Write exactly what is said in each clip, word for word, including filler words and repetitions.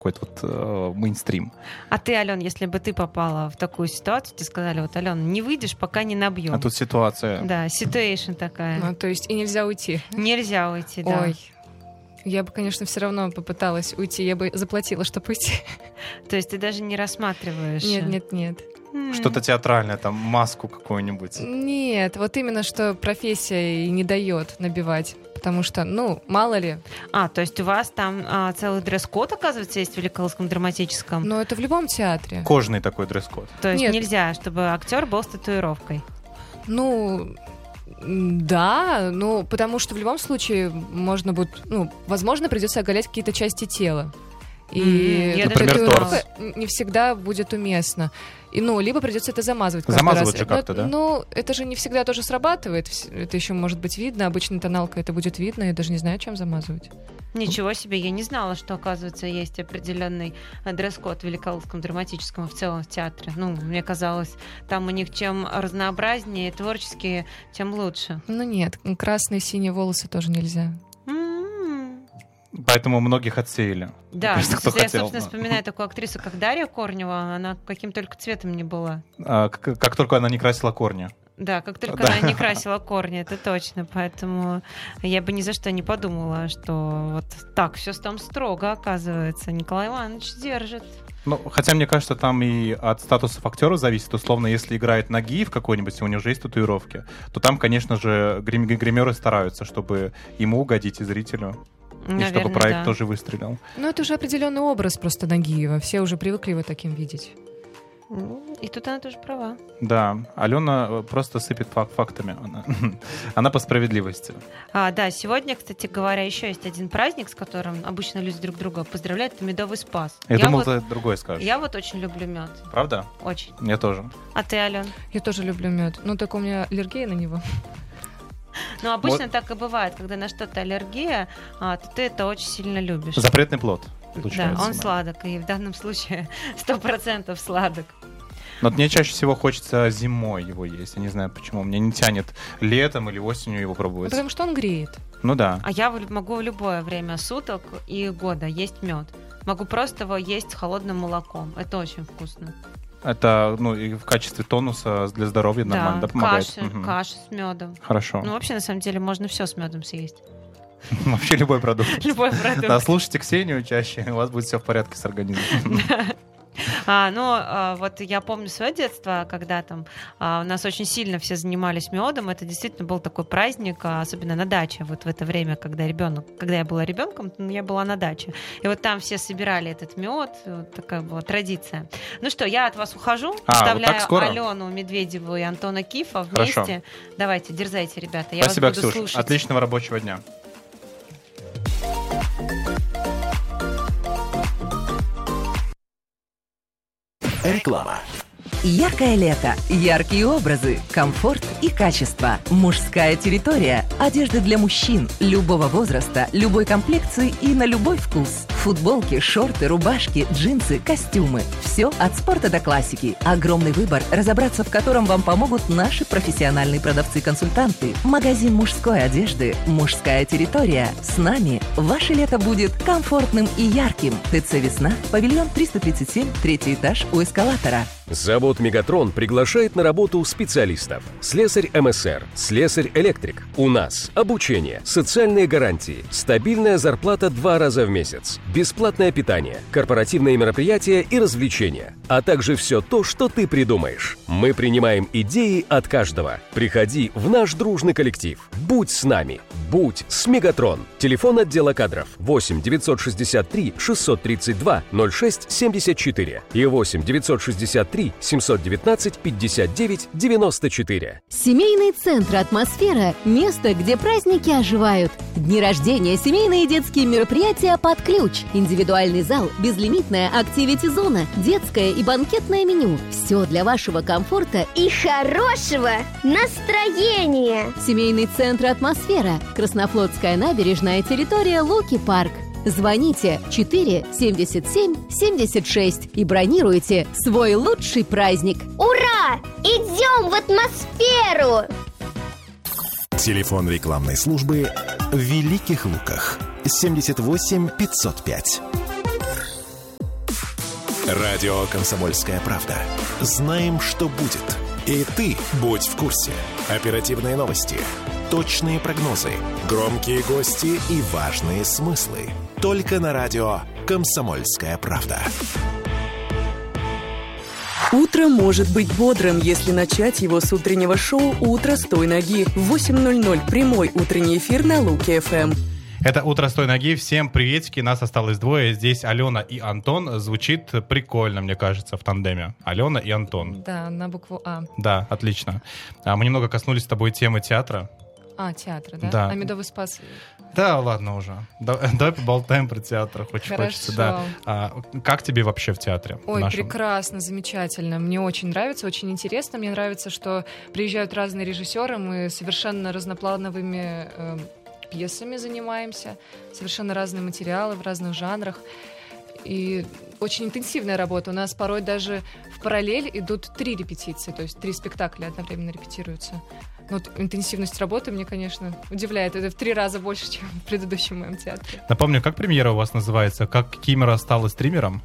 какой-то вот э, мейнстрим. А ты, Ален, если бы ты попала в такую ситуацию, тебе сказали, вот, Ален, не выйдешь, пока не набьем. А тут ситуация. Да, ситуация такая. Ну, то есть и нельзя уйти. Нельзя уйти, да. Ой. Я бы, конечно, все равно попыталась уйти. Я бы заплатила, чтобы уйти. То есть ты даже не рассматриваешь? Нет, нет, нет. Что-то театральное, там, маску какую-нибудь. Нет, вот именно, что профессия и не дает набивать. Потому что, ну, мало ли. А, то есть у вас там а, целый дресс-код, оказывается, есть в Великолукском драматическом? Но это в любом театре. Кожаный такой дресс-код. То есть Нет. нельзя, чтобы актер был с татуировкой? Ну, да, ну, потому что в любом случае можно будет, ну, возможно, придется оголять какие-то части тела. И Мгм. Я даже Например, татуировка не всегда будет уместно. И, ну, либо придется это замазывать каждый Замазывать раз. же как-то, Но, да? Ну, это же не всегда тоже срабатывает. Это еще может быть видно. Обычно тоналка это будет видно. Я даже не знаю, чем замазывать. Ничего себе, я не знала, что, оказывается, есть определенный дресс-код в Великолукском драматическом и в целом в театре. Ну, мне казалось, там у них чем разнообразнее, творческие, тем лучше. Ну, нет, красные, синие волосы тоже нельзя. М-м. Поэтому многих отсеяли. Да, Кажется, кто я, хотел, собственно, но- вспоминаю такую актрису, как Дарья Корнева, она каким только цветом не была. А, как, как только она не красила корни. Да, как только Да. она не красила корни, это точно. Поэтому я бы ни за что не подумала, что вот так все там строго, оказывается. Николай Иванович держит. Ну, хотя, мне кажется, там и от статусов актера зависит. Условно, если играет Нагиев какой-нибудь, и у него уже есть татуировки, то там, конечно же, грим- гримеры стараются, чтобы ему угодить и зрителю. И Наверное, чтобы проект да. тоже выстрелил. Ну, это уже определенный образ просто Нагиева. Все уже привыкли его таким видеть. И тут она тоже права. Да, Алена э, просто сыпет фак- фактами. Она, она по справедливости. А, да, сегодня, кстати говоря, еще есть один праздник, с которым обычно люди друг друга поздравляют. Это Медовый Спас. Я, думал, вот, ты другое скажешь. я вот очень люблю мед. Правда? Очень. Я тоже. А ты, Ален? Я тоже люблю мед. Ну, так у меня аллергия на него. Ну, обычно Вот. так и бывает, когда на что-то аллергия, а, то ты это очень сильно любишь. Запретный плод. Да, Получается, он сладок, и в данном случае сто процентов сладок. Но вот мне чаще всего хочется зимой его есть. Я не знаю почему. Мне не тянет летом или осенью его Ну, пробовать. потому что он греет. Ну да. А я в- могу в любое время суток и года есть мед. Могу просто его есть с холодным молоком. Это очень вкусно. Это, ну, и в качестве тонуса для здоровья нормально, да, помогает? каши, Мгм. каши с медом. Хорошо. Ну, вообще, на самом деле, можно все с медом съесть. Вообще любой продукт. Любой продукт. Да, слушайте Ксению чаще, у вас будет все в порядке с организмом. А, ну, а, вот я помню свое детство, когда там а, у нас очень сильно все занимались медом. Это действительно был такой праздник, а, особенно на даче. Вот в это время, когда ребенок, когда я была ребенком, я была на даче. И вот там все собирали этот мед. Вот такая была традиция. Ну что, я от вас ухожу. А, Оставляю вот так скоро? Алену Медведеву и Антона Кифа Хорошо. вместе. Давайте, дерзайте, ребята. Я Спасибо, вас буду Ксюш. слушать. Отличного рабочего дня. Реклама. Яркое лето, яркие образы, комфорт и качество. Мужская территория. Одежда для мужчин любого возраста, любой комплекции и на любой вкус. Футболки, шорты, рубашки, джинсы, костюмы. Все от спорта до классики. Огромный выбор, разобраться в котором вам помогут наши профессиональные продавцы-консультанты. Магазин мужской одежды «Мужская территория». С нами ваше лето будет комфортным и ярким. ТЦ «Весна», павильон триста тридцать семь, третий этаж у эскалатора. Завод «Мегатрон» приглашает на работу специалистов. Слесарь эм эс эр, слесарь-электрик. У нас обучение, социальные гарантии, стабильная зарплата два раза в месяц, бесплатное питание, корпоративные мероприятия и развлечения, а также все то, что ты придумаешь. Мы принимаем идеи от каждого. Приходи в наш дружный коллектив. Будь с нами. Будь с «Мегатрон». Телефон отдела кадров восемь девятьсот шестьдесят три шестьсот тридцать два ноль шесть семьдесят четыре и восемь девятьсот шестьдесят три семьсот девятнадцать пятьдесят девять девяносто четыре. Семейный центр «Атмосфера» – место, где праздники оживают. Дни рождения, семейные и детские мероприятия под ключ. Индивидуальный зал, безлимитная активити-зона, детское и банкетное меню. Все для вашего комфорта и хорошего настроения. Семейный центр «Атмосфера». Краснофлотская набережная, территория Луки-парк. Звоните четыре семьдесят семь семьдесят шесть и бронируйте свой лучший праздник. Ура! Идем в атмосферу! Телефон рекламной службы в Великих Луках. семьдесят восемь пятьсот пять. Радио «Комсомольская правда». Знаем, что будет. И ты будь в курсе. Оперативные новости, точные прогнозы, громкие гости и важные смыслы. Только на радио «Комсомольская правда». Утро может быть бодрым, если начать его с утреннего шоу «Утро с той ноги». В восемь ноль ноль прямой утренний эфир на Луки-ФМ. Это «Утро с той ноги». Всем приветики. Нас осталось двое. Здесь Алена и Антон. Звучит прикольно, мне кажется, в тандеме. Алена и Антон. Да, на букву А. Да, отлично. А мы немного коснулись с тобой темы театра. А, театра, да? Да. А «Медовый спас»? Да, ладно уже. Давай, давай поболтаем про театр. Очень Хорошо. хочется. Да. А, как тебе вообще в театре? Ой, нашем? Прекрасно, замечательно. Мне очень нравится, очень интересно. Мне нравится, что приезжают разные режиссеры. Мы совершенно разноплановыми э, пьесами занимаемся. Совершенно разные материалы в разных жанрах. И очень интенсивная работа. У нас порой даже в параллель идут три репетиции, то есть три спектакля одновременно репетируются. Вот интенсивность работы мне, конечно, удивляет. Это в три раза больше, чем в предыдущем моем театре. Напомню, как премьера у вас называется? Как Кикимора стала стримером?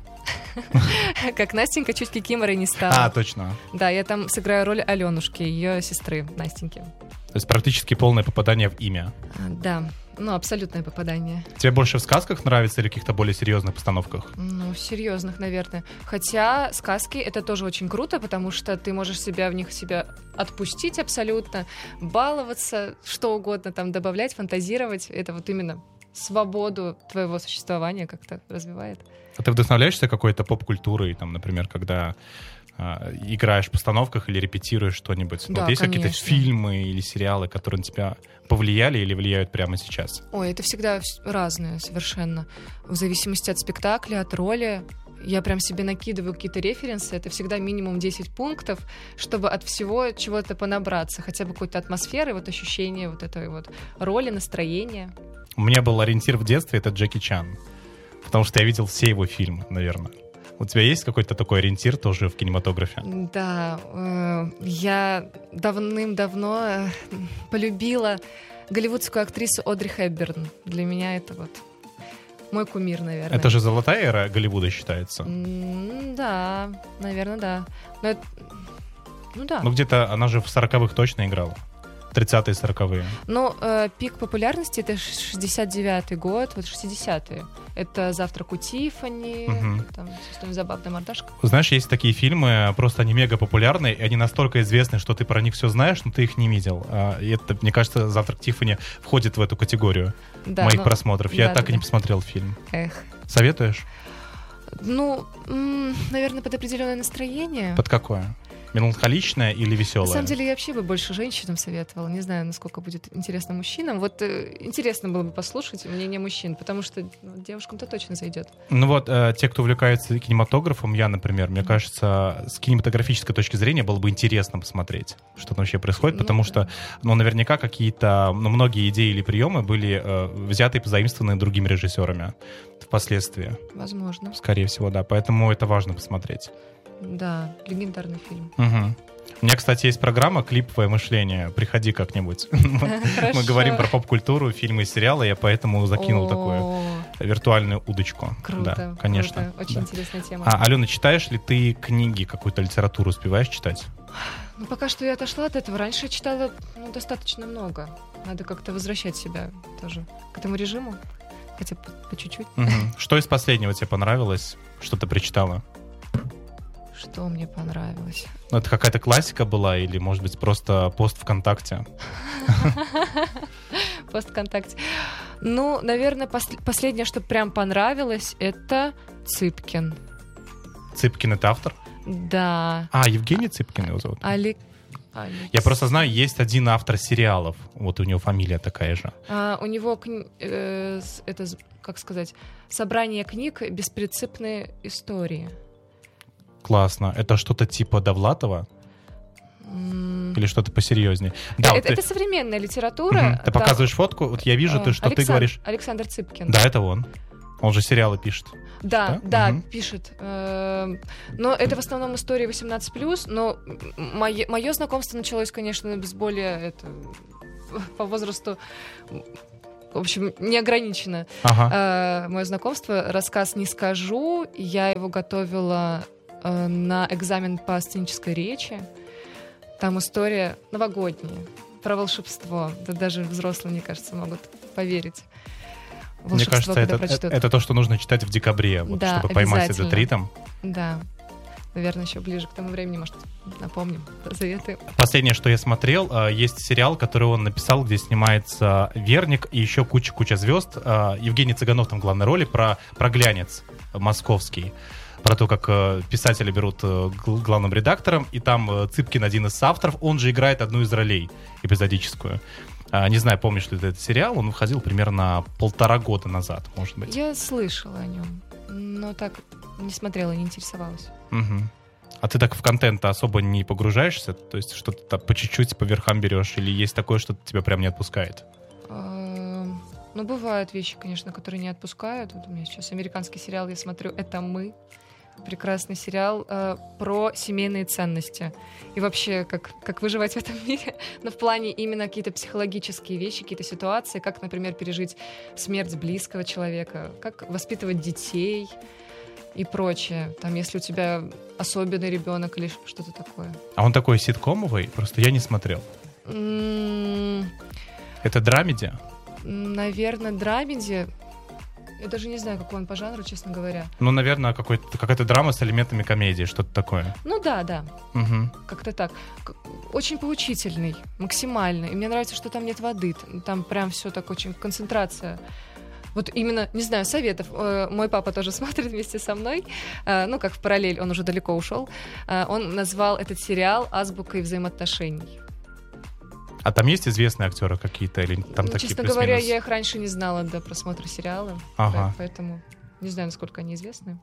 Как Настенька чуть Кикиморой не стала. А, точно. Да, я там сыграю роль Аленушки, ее сестры Настеньки. То есть практически полное попадание в имя. Да, ну, абсолютное попадание. Тебе больше в сказках нравится или в каких-то более серьезных постановках? Ну, серьезных, наверное. Хотя сказки — это тоже очень круто, потому что ты можешь себя в них себя отпустить абсолютно, баловаться, что угодно там добавлять, фантазировать. Это вот именно свободу твоего существования как-то развивает. А ты вдохновляешься какой-то поп-культурой, там, например, когда э, играешь в постановках или репетируешь что-нибудь? Да, вот есть конечно. какие-то фильмы или сериалы, которые на тебя повлияли или влияют прямо сейчас? Ой, это всегда вс- разное совершенно. В зависимости от спектакля, от роли. Я прям себе накидываю какие-то референсы. Это всегда минимум десять пунктов, чтобы от всего чего-то понабраться. Хотя бы какой-то атмосферы, вот ощущения вот этой вот роли, настроения. У меня был ориентир в детстве — это Джеки Чан. Потому что я видел все его фильмы, наверное. У тебя есть какой-то такой ориентир тоже в кинематографе? Да, э, я давным-давно э, полюбила голливудскую актрису Одри Хепберн. Для меня это вот мой кумир, наверное. Это же золотая эра Голливуда считается. М, Да, наверное, да. Но это- Ну да. Ну где-то она же в сороковых точно играла. тридцатые, сороковые. Ну, э, пик популярности — это шестьдесят девятый год, вот шестидесятые. Это «Завтрак у Тиффани», Мгм. там «С забавная мордашка». Знаешь, есть такие фильмы, просто они мега популярны, и они настолько известны, что ты про них все знаешь, но ты их не видел. А, И это, мне кажется, «Завтрак Тиффани» входит в эту категорию Да, моих ну, просмотров. Я да, так да, и не да. посмотрел фильм. Эх. Советуешь? Ну, м, наверное, под определенное настроение. Под какое? Меланхоличное или веселое? На самом деле, я вообще бы больше женщинам советовала. Не знаю, насколько будет интересно мужчинам. Вот э, интересно было бы послушать мнение мужчин, потому что ну, девушкам-то точно зайдет. Ну вот, э, те, кто увлекается кинематографом, я, например, мне кажется, с кинематографической точки зрения было бы интересно посмотреть, что там вообще происходит, Ну, потому да. что, ну, наверняка какие-то, ну, многие идеи или приемы были э, взяты и позаимствованы другими режиссерами впоследствии. Возможно. Скорее всего, да. Поэтому это важно посмотреть. Да, легендарный фильм. Мгм. У меня, кстати, есть программа «Клиповое мышление». Приходи как-нибудь. Мы Хорошо. говорим про поп-культуру, фильмы и сериалы, я поэтому закинул такую О, виртуальную удочку. Круто. Да, конечно. круто. Очень Да. интересная тема. А, Алена, читаешь ли ты книги, какую-то литературу успеваешь читать? Ну, пока что я отошла от этого. Раньше я читала ну, достаточно много. Надо как-то возвращать себя тоже к этому режиму. Хотя бы по чуть-чуть. Мгм. Что из последнего тебе понравилось? Что ты прочитала? Что мне понравилось? Ну, это какая-то классика была или, может быть, просто пост ВКонтакте? Пост ВКонтакте. Ну, наверное, пос- последнее, что прям понравилось, это Цыпкин. Цыпкин — это автор? Да. А, Евгений Цыпкин его зовут? Али... Алекс. Я просто знаю, есть один автор сериалов. Вот у него фамилия такая же. А, у него, кни- э, с- это, з- как сказать, собрание книг «Беспринципные истории». Классно. Это что-то типа Довлатова? М, Или что-то посерьезнее? Да, вот это, ты, это современная литература. Мгм. Ты да. показываешь фотку, вот я вижу, А, ты, что ты Александр- говоришь. Александр Цыпкин. Да, это он. Он же сериалы пишет. Да, Да? да, Мгм. пишет. Эм, Но это в основном истории восемнадцать плюс, но мое, мое знакомство началось, конечно, с более это, по возрасту в общем, неограничено Ага. э, мое знакомство. Рассказ не скажу. Я его готовила э, на экзамен по сценической речи. Там история новогодняя, про волшебство. Да даже взрослые, мне кажется, могут поверить. Мне кажется, это, это, это то, что нужно читать в декабре, вот, да, чтобы поймать этот ритм. Да. Наверное, еще ближе к тому времени, может, напомним, советы. Последнее, что я смотрел, есть сериал, который он написал, где снимается Верник и еще куча-куча звезд. Евгений Цыганов там в главной роли, про, про глянец московский. Про то, как писатели берут главным редактором, и там Цыпкин один из авторов, он же играет одну из ролей эпизодическую. Не знаю, помнишь ли ты этот сериал, он выходил примерно полтора года назад, может быть. Я слышала о нем, но так не смотрела, не интересовалась. Угу. А ты так в контент особо не погружаешься? То есть что-то по чуть-чуть по верхам берешь? Или есть такое, что тебя прям не отпускает? Ну, бывают вещи, конечно, которые не отпускают. Вот у меня сейчас американский сериал, я смотрю, «Это мы». Прекрасный сериал э, про семейные ценности. И вообще, как, как выживать в этом мире. Но в плане именно какие-то психологические вещи, какие-то ситуации, как, например, пережить смерть близкого человека, как воспитывать детей и прочее. Там, если у тебя особенный ребенок или что-то такое. А он такой ситкомовый? Просто я не смотрел. Mm-hmm. Это драмеди? Наверное, драмеди. Я даже не знаю, какой он по жанру, честно говоря. Ну, наверное, какой-то, какая-то драма с элементами комедии, что-то такое. Ну да, да. Угу. Как-то так. Очень поучительный, максимально. И мне нравится, что там нет воды. Там прям все так очень, концентрация. Вот именно, не знаю, советов. Мой папа тоже смотрит вместе со мной. Ну, как в параллель, он уже далеко ушел. Он назвал этот сериал «Азбукой взаимоотношений». А там есть известные актеры какие-то? Или там ну, такие честно плюс-минус? говоря, я их раньше не знала до просмотра сериала. Ага. Поэтому не знаю, насколько они известны.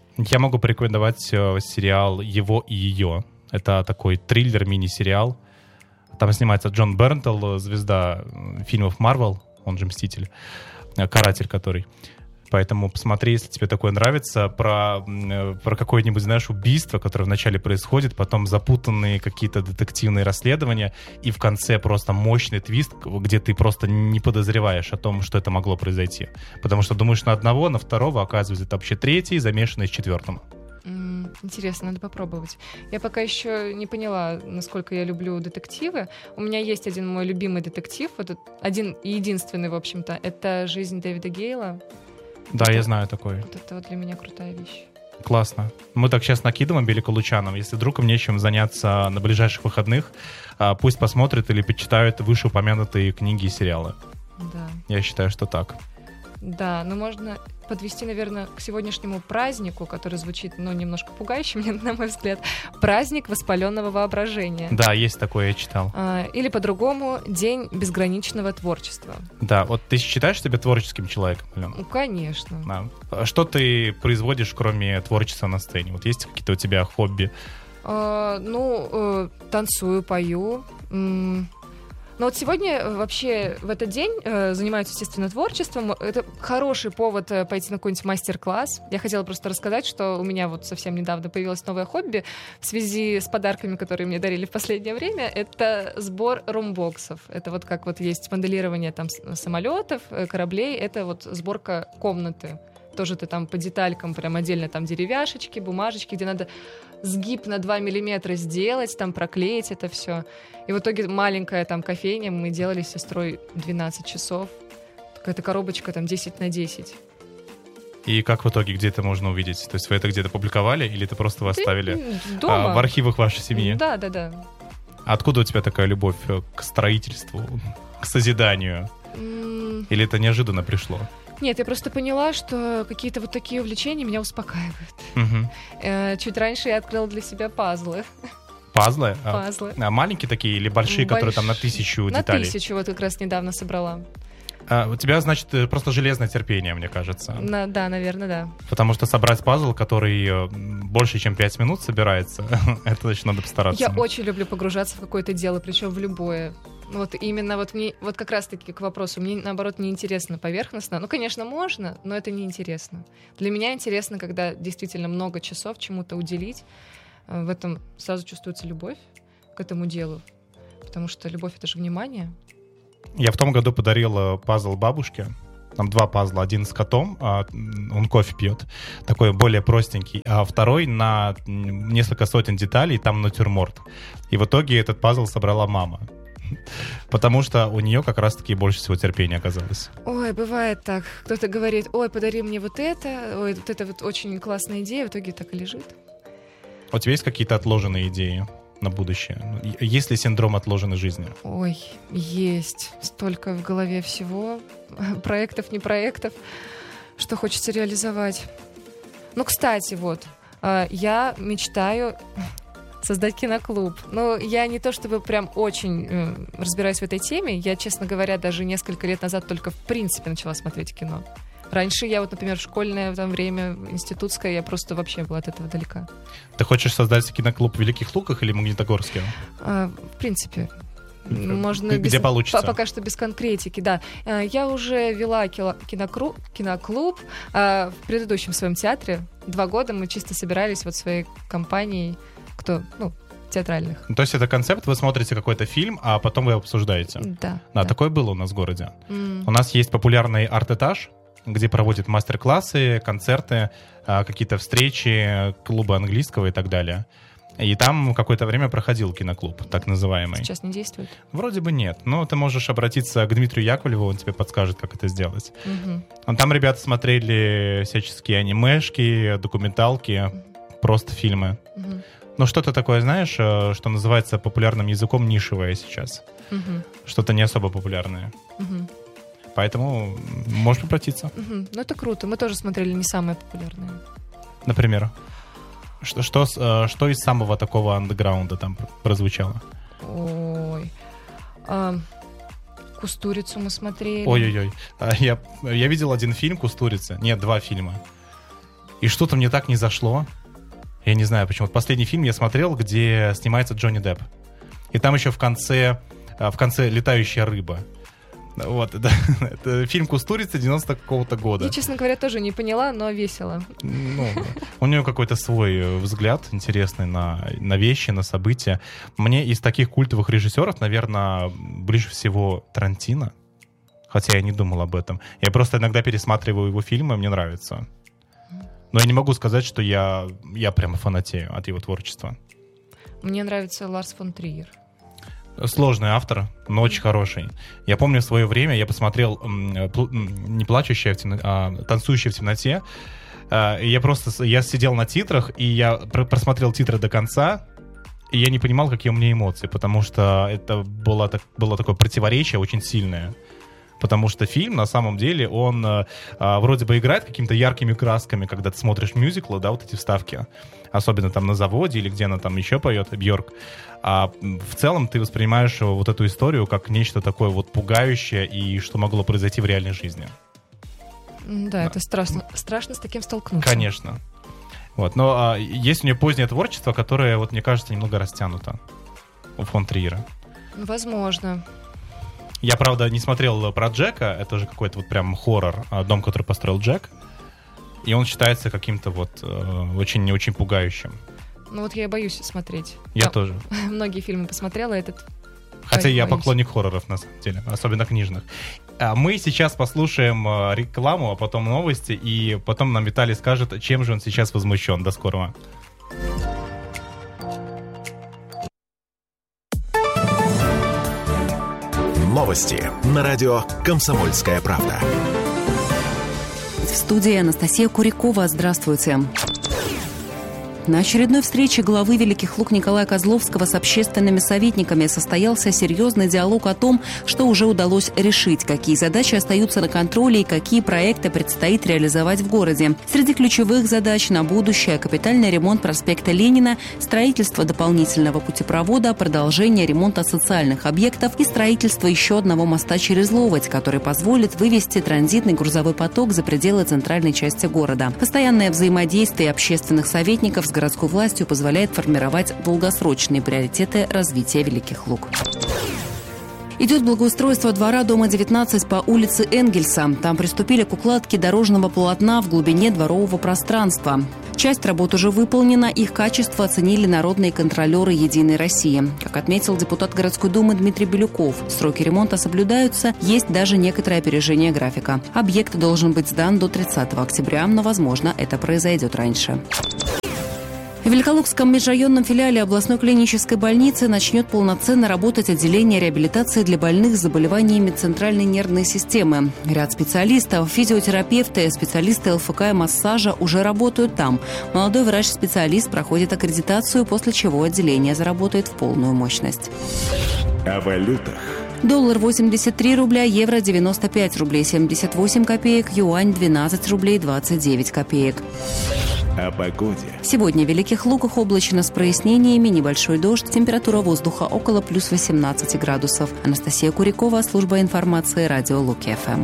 Я могу порекомендовать сериал «Его и ее». Это такой триллер, мини-сериал. Там снимается Джон Бернтл, звезда фильмов Марвел, он же «Мститель», каратель который. Поэтому посмотри, если тебе такое нравится, про, про какое-нибудь, знаешь, убийство, которое вначале происходит, потом запутанные какие-то детективные расследования, и в конце просто мощный твист, где ты просто не подозреваешь о том, что это могло произойти. Потому что думаешь на одного, на второго, оказывается, это вообще третий, замешанный с четвертым. Mm, интересно, надо попробовать. Я пока еще не поняла, насколько я люблю детективы. У меня есть один мой любимый детектив, вот один и единственный, в общем-то, это «Жизнь Дэвида Гейла». Да, это, я знаю такой. Вот это вот для меня крутая вещь. Классно. Мы так сейчас накидываем великолучанам. Если вдруг им нечем заняться на ближайших выходных, пусть посмотрят или почитают вышеупомянутые книги и сериалы. Да. Я считаю, что так. Да, но можно подвести, наверное, к сегодняшнему празднику, который звучит, ну, немножко пугающе, мне, на мой взгляд. Праздник воспаленного воображения. Да, есть такое, я читал. А, или по-другому, День безграничного творчества. Да, вот ты считаешь себя творческим человеком, Алена? Ну, конечно. Да. Что ты производишь, кроме творчества на сцене? Вот есть какие-то у тебя хобби? А, ну, э, танцую, пою. М- Но вот сегодня вообще в этот день э, занимаюсь, естественно, творчеством. Это хороший повод э, пойти на какой-нибудь мастер-класс. Я хотела просто рассказать, что у меня вот совсем недавно появилось новое хобби в связи с подарками, которые мне дарили в последнее время. Это сбор румбоксов. Это вот как вот есть моделирование там самолетов, кораблей. Это вот сборка комнаты. Тоже ты там по деталькам прям отдельно там деревяшечки, бумажечки, где надо сгиб на два миллиметра сделать, там проклеить это все. И в итоге маленькая там кофейня, мы делали с сестрой двенадцать часов. Какая-то коробочка там десять на десять. И как в итоге, где это можно увидеть? То есть вы это где-то публиковали или это просто вы оставили дома? А, в архивах вашей семьи? Да, да, да. А откуда у тебя такая любовь к строительству, к созиданию? Mm. Или это неожиданно пришло? Нет, я просто поняла, что какие-то вот такие увлечения меня успокаивают. Угу. Э, чуть раньше я открыла для себя пазлы. Пазлы? Пазлы. А, маленькие такие или большие, Больш... которые там на тысячу на деталей? На тысячу вот как раз недавно собрала. А, у тебя, значит, просто железное терпение, мне кажется. На, да, наверное, да. Потому что собрать пазл, который больше, чем пять минут собирается, это значит, надо постараться. Я очень люблю погружаться в какое-то дело, причем в любое. Вот именно вот мне, вот как раз-таки к вопросу, мне, наоборот, неинтересно поверхностно. Ну, конечно, можно, но это неинтересно. Для меня интересно, когда действительно много часов чему-то уделить. В этом сразу чувствуется любовь к этому делу. Потому что любовь — это же внимание. Я в том году подарил пазл бабушке. Там два пазла. Один с котом, он кофе пьет, такой более простенький, а второй на несколько сотен деталей, там натюрморт. И в итоге этот пазл собрала мама. Потому что у нее как раз-таки больше всего терпения оказалось. Ой, бывает так. Кто-то говорит, ой, подари мне вот это, ой, вот это вот очень классная идея, в итоге так и лежит. У тебя есть какие-то отложенные идеи на будущее? Есть ли синдром отложенной жизни? Ой, есть. Столько в голове всего. Проектов, не проектов, что хочется реализовать. Ну, кстати, вот, я мечтаю создать киноклуб. Но я не то чтобы прям очень э, разбираюсь в этой теме. Я, честно говоря, даже несколько лет назад только в принципе начала смотреть кино. Раньше я вот, например, в школьное там время, институтское, я просто вообще была от этого далека. Ты хочешь создать киноклуб в Великих Луках или Магнитогорске? А, в принципе. Можно где без, получится? Пока что без конкретики, да. Я уже вела киноклуб, киноклуб в предыдущем своем театре. Два года мы чисто собирались вот своей компанией, кто, ну, театральных. То есть это концепт, вы смотрите какой-то фильм, а потом вы его обсуждаете? Да. Да, да. Такое было у нас в городе. Mm. У нас есть популярный арт-этаж, где проводят мастер-классы, концерты, какие-то встречи, клубы английского и так далее. И там какое-то время проходил киноклуб, так называемый. Сейчас не действует? Вроде бы нет, но ты можешь обратиться к Дмитрию Яковлеву, он тебе подскажет, как это сделать. Угу. Там ребята смотрели всяческие анимешки, документалки, просто фильмы. Угу. Ну, что-то такое, знаешь, что называется популярным языком нишевое сейчас. Угу. Что-то не особо популярное. Угу. Поэтому можешь обратиться. Угу. Ну, это круто. Мы тоже смотрели не самые популярные. Например? Что, что, что из самого такого андеграунда там прозвучало? Ой. А, «Кустурицу» мы смотрели. Ой-ой-ой. Я, я видел один фильм «Кустурица». Нет, два фильма. И что-то мне так не зашло. Я не знаю почему. Вот последний фильм я смотрел, где снимается Джонни Депп. И там еще в конце, в конце летающая рыба. Вот, да. Это фильм «Кустурица» девяностого какого-то года. Я, честно говоря, тоже не поняла, но весело. Ну, у нее какой-то свой взгляд интересный на, на вещи, на события. Мне из таких культовых режиссеров, наверное, ближе всего Тарантино. Хотя я не думал об этом. Я просто иногда пересматриваю его фильмы, мне нравится. Но я не могу сказать, что я, я прямо фанатею от его творчества. Мне нравится Ларс фон Триер. Сложный автор, но очень хороший. Я помню в свое время я посмотрел не «Плачущая в темноте», а «Танцующая в темноте». И я просто я сидел на титрах, и я просмотрел титры до конца, и я не понимал, какие у меня эмоции, потому что это было, было такое противоречие очень сильное. Потому что фильм, на самом деле, он а, вроде бы играет какими-то яркими красками, когда ты смотришь мюзиклы, да, вот эти вставки. Особенно там на заводе или где она там еще поет, Бьорк. А в целом ты воспринимаешь вот эту историю как нечто такое вот пугающее и что могло произойти в реальной жизни. Да, да. Это страшно, страшно с таким столкнуться. Конечно. Вот. Но а, есть у нее позднее творчество, которое, вот, мне кажется, немного растянуто у фон Триера. Возможно. Я, правда, не смотрел про Джека. Это же какой-то вот прям хоррор. «Дом, который построил Джек». И он считается каким-то вот очень-очень пугающим. Ну вот я боюсь смотреть. Я а, тоже. Многие фильмы посмотрела, этот... Хотя я боюсь. Поклонник хорроров, на самом деле. Особенно книжных. А мы сейчас послушаем рекламу, а потом новости. И потом нам Виталий скажет, чем же он сейчас возмущен. До скорого. Новости на радио «Комсомольская правда». В студии Анастасия Курякова. Здравствуйте. На очередной встрече главы Великих Лук Николая Козловского с общественными советниками состоялся серьезный диалог о том, что уже удалось решить, какие задачи остаются на контроле и какие проекты предстоит реализовать в городе. Среди ключевых задач на будущее – капитальный ремонт проспекта Ленина, строительство дополнительного путепровода, продолжение ремонта социальных объектов и строительство еще одного моста через Ловоть, который позволит вывести транзитный грузовой поток за пределы центральной части города. Постоянное взаимодействие общественных советников с городской властью позволяет формировать долгосрочные приоритеты развития Великих Луг. Идет благоустройство двора дома девятнадцать по улице Энгельса. Там приступили к укладке дорожного полотна в глубине дворового пространства. Часть работ уже выполнена, их качество оценили народные контролеры «Единой России». Как отметил депутат городской думы Дмитрий Белюков, сроки ремонта соблюдаются, есть даже некоторое опережение графика. Объект должен быть сдан до тридцатого октября, но, возможно, это произойдет раньше. В Великолукском межрайонном филиале областной клинической больницы начнет полноценно работать отделение реабилитации для больных с заболеваниями центральной нервной системы. Ряд специалистов, физиотерапевты, специалисты ЛФК и массажа уже работают там. Молодой врач-специалист проходит аккредитацию, после чего отделение заработает в полную мощность. О валютах. Доллар восемьдесят три рубля, евро девяносто пять рублей семьдесят восемь копеек, юань двенадцать рублей двадцать девять копеек. О погоде. Сегодня в Великих Луках облачно с прояснениями, небольшой дождь, температура воздуха около плюс восемнадцать градусов. Анастасия Курикова, служба информации, радио Луки-ФМ.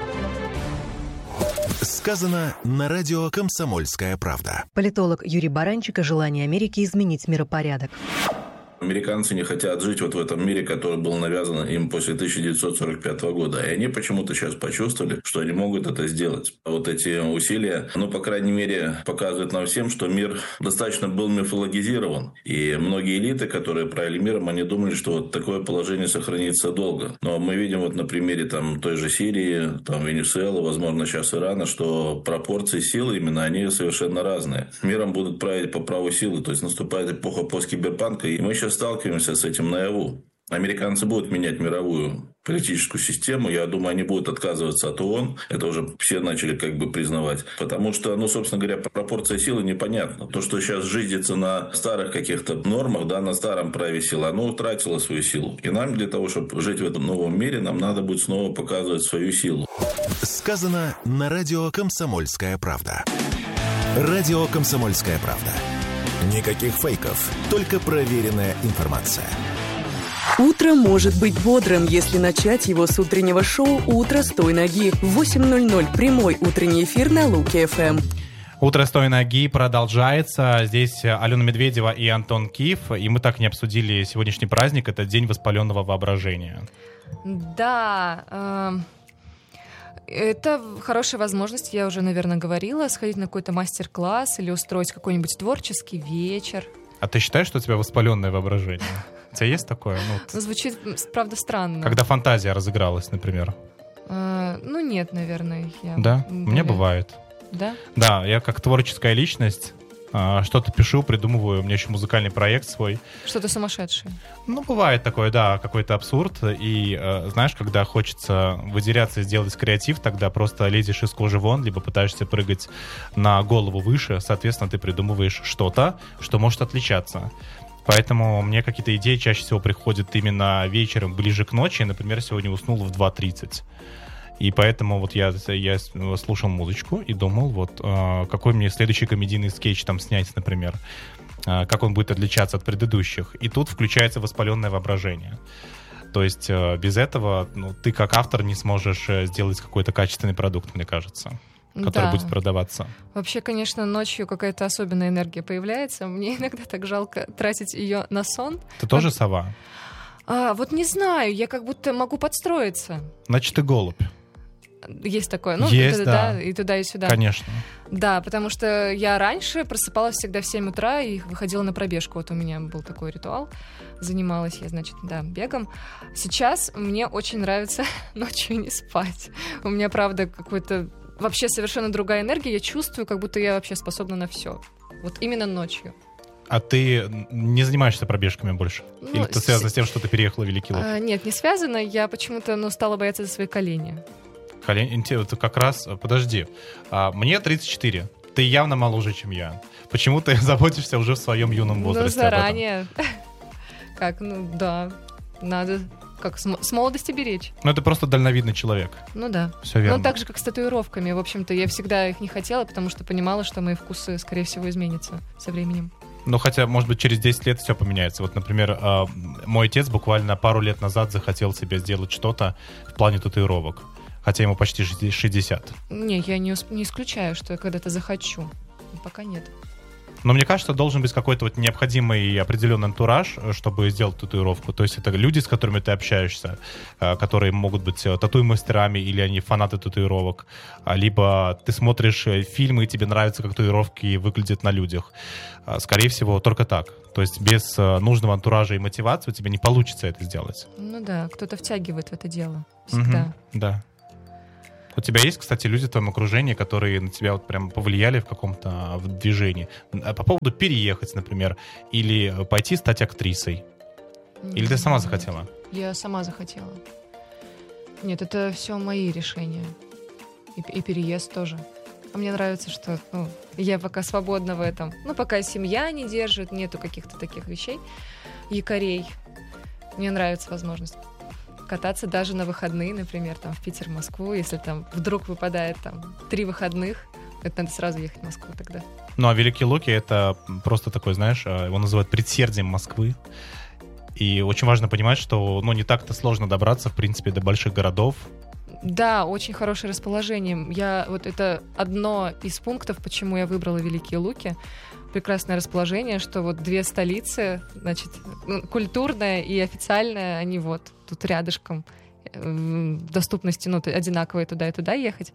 Сказано на радио «Комсомольская правда». Политолог Юрий Баранчик о желании Америки изменить миропорядок. Американцы не хотят жить вот в этом мире, который был навязан им после тысяча девятьсот сорок пятого года. И они почему-то сейчас почувствовали, что они могут это сделать. Вот эти усилия, ну, по крайней мере, показывают нам всем, что мир достаточно был мифологизирован. И многие элиты, которые правили миром, они думали, что вот такое положение сохранится долго. Но мы видим вот на примере там, той же Сирии, там, Венесуэлы, возможно, сейчас Ирана, что пропорции силы именно, они совершенно разные. Миром будут править по праву силы. То есть наступает эпоха посткиберпанка, и мы сейчас сталкиваемся с этим наяву. Американцы будут менять мировую политическую систему. Я думаю, они будут отказываться от ООН. Это уже все начали как бы признавать. Потому что, ну, собственно говоря, пропорция силы непонятна. То, что сейчас жизнится на старых каких-то нормах, да, на старом праве силы, оно утратило свою силу. И нам для того, чтобы жить в этом новом мире, нам надо будет снова показывать свою силу. Сказано на радио «Комсомольская правда». Радио «Комсомольская правда». Никаких фейков, только проверенная информация. Утро может быть бодрым, если начать его с утреннего шоу «Утро с той ноги». В восемь ноль ноль прямой утренний эфир на Луки-ФМ. Утро с той ноги продолжается. Здесь Алена Медведева и Антон Киев. И мы так и не обсудили сегодняшний праздник. Это День воспаленного воображения. Да, э- это хорошая возможность, я уже, наверное, говорила, сходить на какой-то мастер-класс или устроить какой-нибудь творческий вечер. А ты считаешь, что у тебя воспаленное воображение? У тебя есть такое? Ну, ну, звучит, правда, странно. Когда фантазия разыгралась, например. А, ну, нет, наверное. Я... Да? У меня бывает. Да? Да, я как творческая личность что-то пишу, придумываю, у меня еще музыкальный проект свой. Что-то сумасшедшее. Ну, бывает такое, да, какой-то абсурд. И, э, знаешь, когда хочется выделяться и сделать креатив, тогда просто лезешь из кожи вон, либо пытаешься прыгать на голову выше. Соответственно, ты придумываешь что-то, что может отличаться. Поэтому мне какие-то идеи чаще всего приходят именно вечером, ближе к ночи. Например, сегодня уснул в два тридцать. И поэтому вот я, я слушал музычку и думал, вот э, какой мне следующий комедийный скетч там снять, например, э, как он будет отличаться от предыдущих. И тут включается воспаленное воображение. То есть э, без этого ну, ты как автор не сможешь сделать какой-то качественный продукт, мне кажется, который да. будет продаваться. Вообще, конечно, ночью какая-то особенная энергия появляется. Мне иногда так жалко тратить ее на сон. Ты тоже сова? А, вот не знаю, я как будто могу подстроиться. Значит, ты голубь. Есть такое. Ну, Есть, и, да. да. И туда, и сюда. Конечно. Да, потому что я раньше просыпалась всегда в семь утра и выходила на пробежку. Вот у меня был такой ритуал. Занималась я, значит, да, бегом. Сейчас мне очень нравится ночью не спать. У меня, правда, какой-то вообще совершенно другая энергия. Я чувствую, как будто я вообще способна на все. Вот именно ночью. А ты не занимаешься пробежками больше? Ну, Или это связано с тем, что ты переехала в Великий Луг? А, нет, не связано. Я почему-то ну, стала бояться за свои колени. Колени? Это как раз... Подожди. А, мне тридцать четыре. Ты явно моложе, чем я. Почему ты заботишься уже в своем юном возрасте? Ну, заранее. Как, ну, да. Надо... Как, с молодости беречь. Ну, это просто дальновидный человек. Ну да. Все верно. Ну, так же, как с татуировками. В общем-то, я всегда их не хотела, потому что понимала, что мои вкусы, скорее всего, изменятся со временем. Ну, хотя, может быть, через десять лет все поменяется. Вот, например, мой отец буквально пару лет назад захотел себе сделать что-то в плане татуировок. Хотя ему почти шестьдесят. Не, я не, не исключаю, что я когда-то захочу. Пока нет. Но мне кажется, должен быть какой-то вот необходимый определенный антураж, чтобы сделать татуировку. То есть это люди, с которыми ты общаешься, которые могут быть тату-мастерами, или они фанаты татуировок. Либо ты смотришь фильмы, и тебе нравится, как татуировки выглядят на людях. Скорее всего, только так. То есть без нужного антуража и мотивации у тебя не получится это сделать. Ну да, кто-то втягивает в это дело всегда. Угу, да. У тебя есть, кстати, люди в твоем окружении, которые на тебя вот прям повлияли в каком-то в движении? По поводу переехать, например, или пойти стать актрисой? Или ты сама захотела? Я сама захотела. Нет, это все мои решения. И, и переезд тоже. А мне нравится, что ну, я пока свободна в этом. Ну, пока семья не держит, нету каких-то таких вещей, якорей. Мне нравится возможность кататься даже на выходные, например, там в Питер, Москву, если там вдруг выпадает там три выходных, это надо сразу ехать в Москву тогда. Ну, а Великие Луки — это просто такой, знаешь, его называют предсердием Москвы. И очень важно понимать, что, ну, не так-то сложно добраться, в принципе, до больших городов. Да, очень хорошее расположение. Я, вот это одно из пунктов, почему я выбрала Великие Луки. Прекрасное расположение, что вот две столицы, значит, культурная и официальная, они вот тут рядышком, в доступности, ну, одинаковые туда и туда ехать.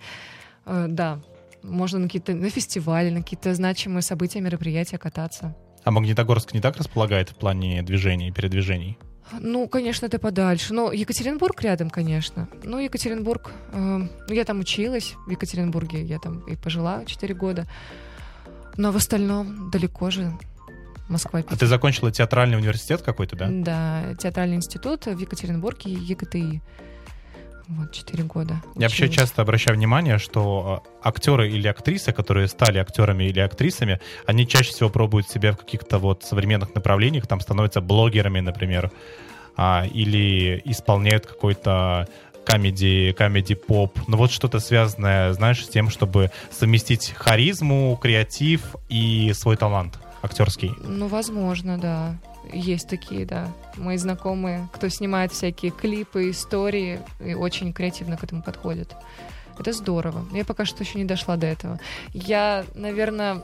Да, можно на какие-то, на фестивали, на какие-то значимые события, мероприятия кататься. А Магнитогорск не так располагает в плане движений и передвижений? Ну, конечно, это подальше. Но Екатеринбург рядом, конечно. Ну, Екатеринбург... Э, ну, я там училась в Екатеринбурге, я там и пожила четыре года. Но в остальном далеко же. Москва, Питер. А ты закончила театральный университет какой-то, да? Да, театральный институт в Екатеринбурге, ЕКТИ. Вот, четыре года. Я училась. Вообще часто обращаю внимание, что актеры или актрисы, которые стали актерами или актрисами, они чаще всего пробуют себя в каких-то вот современных направлениях, там становятся блогерами, например, а, или исполняют какой-то комеди, комеди-поп. Ну вот что-то связанное, знаешь, с тем, чтобы совместить харизму, креатив и свой талант актерский. Ну, возможно, да. Есть такие, да. Мои знакомые, кто снимает всякие клипы, истории, и очень креативно к этому подходят. Это здорово. Я пока что еще не дошла до этого. Я, наверное,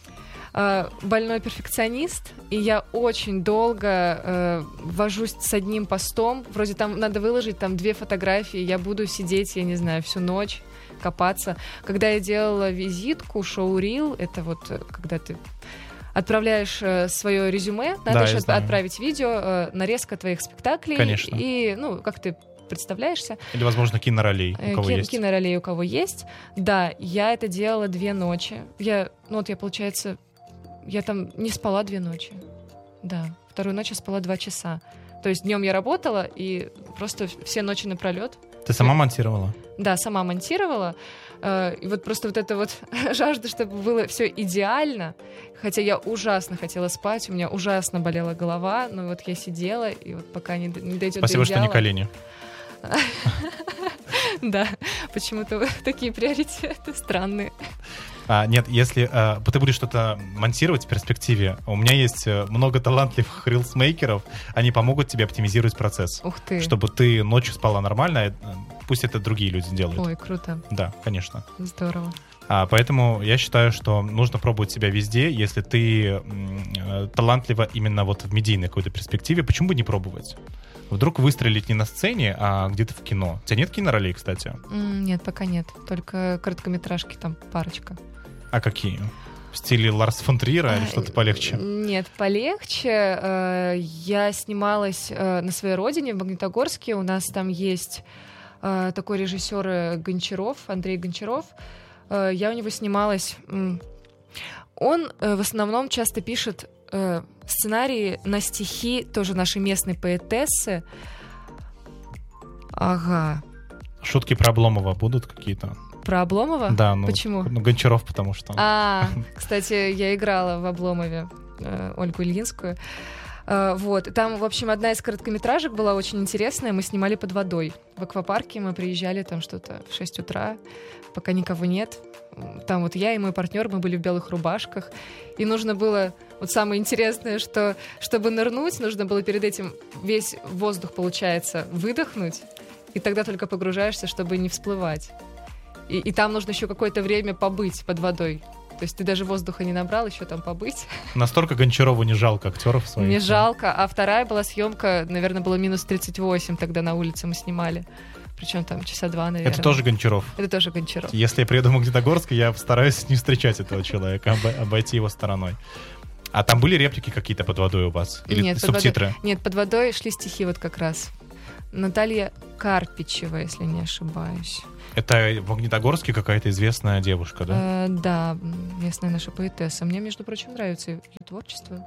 больной перфекционист, и я очень долго э, вожусь с одним постом. Вроде там надо выложить там две фотографии, я буду сидеть, я не знаю, всю ночь, копаться. Когда я делала визитку, шоу-рил, это вот когда ты отправляешь э, свое резюме, надо да, еще отправить видео, э, нарезка твоих спектаклей. Конечно. И, ну, как ты представляешься. Или, возможно, киноролей, у кого Ки- есть. Киноролей у кого есть. Да, я это делала две ночи. Я, ну вот я, получается, я там не спала две ночи. Да, вторую ночь я спала два часа. То есть днем я работала, и просто все ночи напролет. Ты сама монтировала? Да, сама монтировала. И вот просто вот эта вот жажда, чтобы было все идеально. Хотя я ужасно хотела спать, у меня ужасно болела голова, но вот я сидела, и вот пока не, не дойдет Спасибо, до идеала... что не колени. Да, почему-то такие приоритеты странные. А, нет, если а, ты будешь что-то монтировать в перспективе, у меня есть много талантливых рилсмейкеров, они помогут тебе оптимизировать процесс. Ух ты. Чтобы ты ночью спала нормально, пусть это другие люди делают. Ой, круто. Да, конечно. Здорово. А, поэтому я считаю, что нужно пробовать себя везде, если ты м, талантлива именно вот в медийной какой-то перспективе, почему бы не пробовать? Вдруг выстрелить не на сцене, а где-то в кино. У тебя нет киноролей, кстати? Mm, нет, пока нет. Только короткометражки, там парочка. А какие? В стиле Ларс фон Триера или что-то полегче? Нет, полегче. Я снималась на своей родине, в Магнитогорске. У нас там есть такой режиссер Гончаров, Андрей Гончаров. Я у него снималась. Он в основном часто пишет сценарии на стихи тоже нашей местной поэтессы. Ага. Шутки про Обломова будут какие-то? Про Обломова? Да. Ну, почему? Ну, Гончаров, потому что... А, кстати, я играла в Обломове э, Ольгу Ильинскую. Э, вот. Там, в общем, одна из короткометражек была очень интересная. Мы снимали под водой. В аквапарке мы приезжали там что-то в шесть утра, пока никого нет. Там вот я и мой партнер, мы были в белых рубашках. И нужно было... Вот самое интересное, что чтобы нырнуть, нужно было перед этим весь воздух, получается, выдохнуть. И тогда только погружаешься, чтобы не всплывать. И, и там нужно еще какое-то время побыть под водой. То есть ты даже воздуха не набрал, еще там побыть. Настолько Гончарову не жалко актеров своих. Не жалко. А вторая была съемка, наверное, было минус тридцать восемь, тогда на улице мы снимали. Причем там часа два, наверное. Это тоже Гончаров? Это тоже Гончаров. Если я приеду в Магнитогорск, я постараюсь не встречать этого человека, обо- обойти его стороной. А там были реплики какие-то под водой у вас? Или Нет, субтитры? Под водой, нет, под водой шли стихи вот как раз. Наталья Карпичева, если не ошибаюсь. Это в Магнитогорске какая-то известная девушка, да? Э, да, местная наша поэтесса. Мне, между прочим, нравится ее творчество.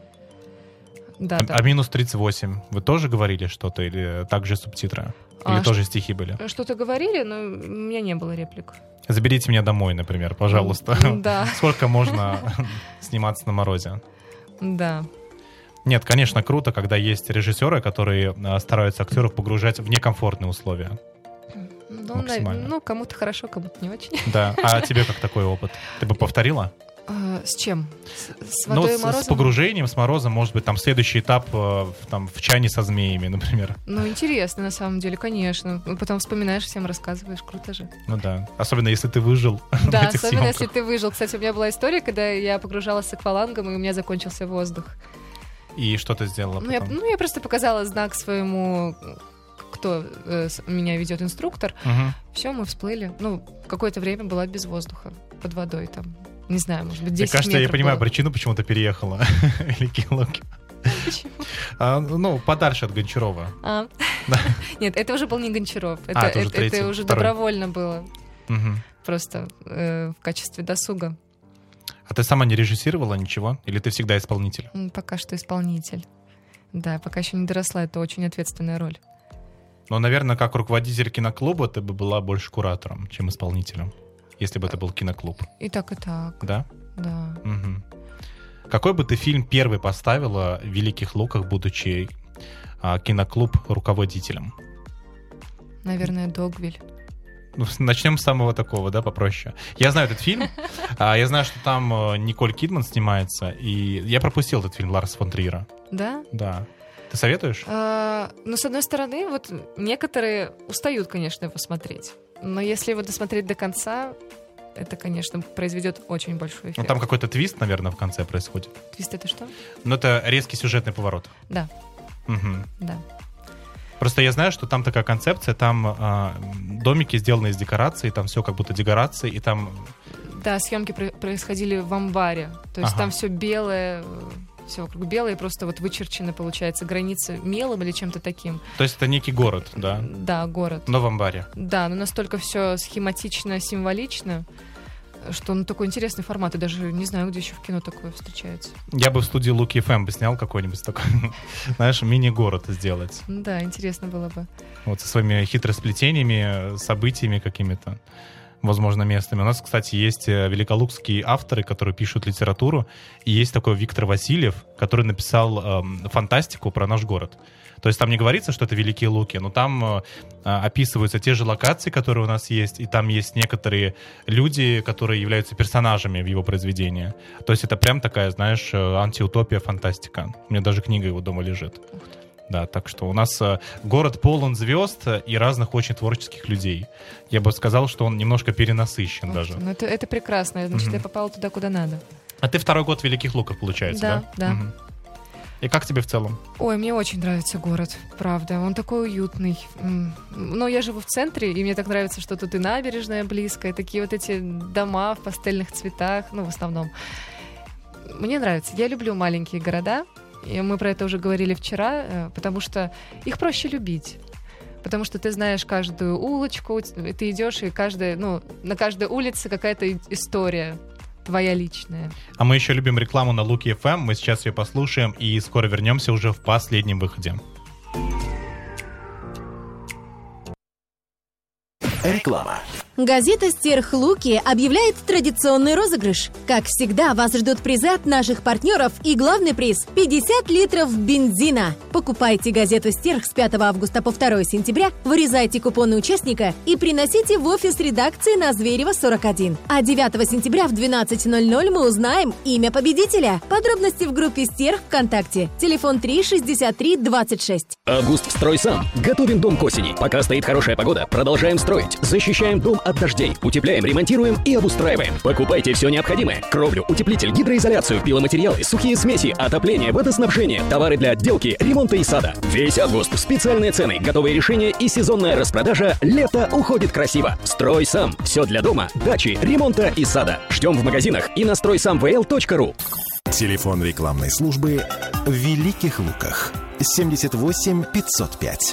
Да, а, да. а минус тридцать восемь, вы тоже говорили что-то? Или также субтитры? Или а, тоже что, стихи были? Что-то говорили, но у меня не было реплик. Заберите меня домой, например, пожалуйста. Да. Сколько можно сниматься на морозе? Да. Нет, конечно, круто, когда есть режиссеры, которые стараются актеров погружать в некомфортные условия. Ну, на, ну, кому-то хорошо, кому-то не очень. Да. А тебе как такой опыт? Ты бы повторила? А, с чем? С, с водой ну, и морозом? С погружением, с морозом, может быть, там следующий этап там, в чане со змеями, например. Ну, интересно, на самом деле, конечно. Потом вспоминаешь, всем рассказываешь, круто же. Ну да. Особенно, если ты выжил. Да, особенно, съемках. Если ты выжил. Кстати, у меня была история, когда я погружалась с аквалангом, и у меня закончился воздух. И что ты сделала ну я, ну, я просто показала знак своему, кто э, меня ведет, инструктор. Угу. Все, мы всплыли. Ну, какое-то время была без воздуха, под водой там. Не знаю, может быть, десять Мне кажется, метров я понимаю было. Причину, почему ты переехала. Великие Луки. Почему? А, ну, подальше от Гончарова. А? Да. Нет, это уже был не Гончаров. Это, а, это, это, уже, третий, это уже второй. добровольно было. Угу. Просто э, в качестве досуга. А ты сама не режиссировала ничего? Или ты всегда исполнитель? Пока что исполнитель. Да, пока еще не доросла. Это очень ответственная роль. Но, наверное, как руководитель киноклуба ты бы была больше куратором, чем исполнителем. Если бы это был киноклуб. И так, и так. Да? Да. Угу. Какой бы ты фильм первый поставила в «Великих Луках», будучи а, киноклуб руководителем? Наверное, «Догвиль». Ну, начнем с самого такого, да, попроще. Я знаю этот фильм. а, я знаю, что там Николь Кидман снимается. И я пропустил этот фильм Ларса фон Триера. Да? Да. Ты советуешь? А, ну, с одной стороны, вот некоторые устают, конечно, его смотреть. Но если его досмотреть до конца, это, конечно, произведет очень большой эффект. Ну, там какой-то твист, наверное, в конце происходит. Твист — это что? Ну, это резкий сюжетный поворот. Да. Угу. Да. Просто я знаю, что там такая концепция, там э, домики сделаны из декораций, там все как будто декорации, и там... Да, съемки про- происходили в амбаре. То есть ага. там все белое... Все вокруг белое, просто вот вычерчены, получается, границы мелом или чем-то таким. То есть это некий город, да? Да, город. Но в амбаре. Да, но настолько все схематично, символично, что ну, такой интересный формат. И даже не знаю, где еще в кино такое встречается. Я бы в студии Луки эф эм бы снял какой-нибудь такой, знаешь, мини-город сделать. Да, интересно было бы. Вот со своими хитросплетениями, событиями какими-то. Возможно, местами. У нас, кстати, есть великолукские авторы, которые пишут литературу, и есть такой Виктор Васильев, который написал э, фантастику про наш город. То есть там не говорится, что это Великие Луки, но там э, описываются те же локации, которые у нас есть, и там есть некоторые люди, которые являются персонажами в его произведении. То есть это прям такая, знаешь, антиутопия, фантастика. У меня даже книга его дома лежит. Да, так что у нас э, город полон звезд и разных очень творческих людей. Я бы сказал, что он немножко перенасыщен. Ух даже. Ты, ну это, это прекрасно, значит, mm-hmm. я попала туда, куда надо. А ты второй год Великих Луков, получается, да? Да, да. Угу. И как тебе в целом? Ой, мне очень нравится город, правда. Он такой уютный. Но я живу в центре, и мне так нравится, что тут и набережная близко, и такие вот эти дома в пастельных цветах, ну, в основном. Мне нравится. Я люблю маленькие города. И мы про это уже говорили вчера, потому что их проще любить. Потому что ты знаешь каждую улочку, ты идешь, и каждая, ну, на каждой улице какая-то история твоя личная. А мы еще любим рекламу на Луки эф эм. Мы сейчас ее послушаем и скоро вернемся уже в последнем выходе. Реклама. Газета «Стерх Луки» объявляет традиционный розыгрыш. Как всегда, вас ждут призы от наших партнеров и главный приз – пятьдесят литров бензина. Покупайте газету «Стерх» с пятого августа по второе сентября, вырезайте купоны участника и приносите в офис редакции на Зверева, сорок один. А девятого сентября в двенадцать ноль ноль мы узнаем имя победителя. Подробности в группе «Стерх» ВКонтакте. Телефон три шестьдесят три двадцать шесть. Август строй сам. Готовим дом к осени. Пока стоит хорошая погода, продолжаем строить. девять. Защищаем дом от дождей. Утепляем, ремонтируем и обустраиваем. Покупайте все необходимое. Кровлю, утеплитель, гидроизоляцию, пиломатериалы, сухие смеси, отопление, водоснабжение, товары для отделки, ремонта и сада. Весь август специальные цены, готовые решения и сезонная распродажа. Лето уходит красиво. Строй сам. Все для дома, дачи, ремонта и сада. Ждем в магазинах и на строй сам вэ эл точка ру. Телефон рекламной службы в Великих Луках. семьдесят восемь пятьсот пять.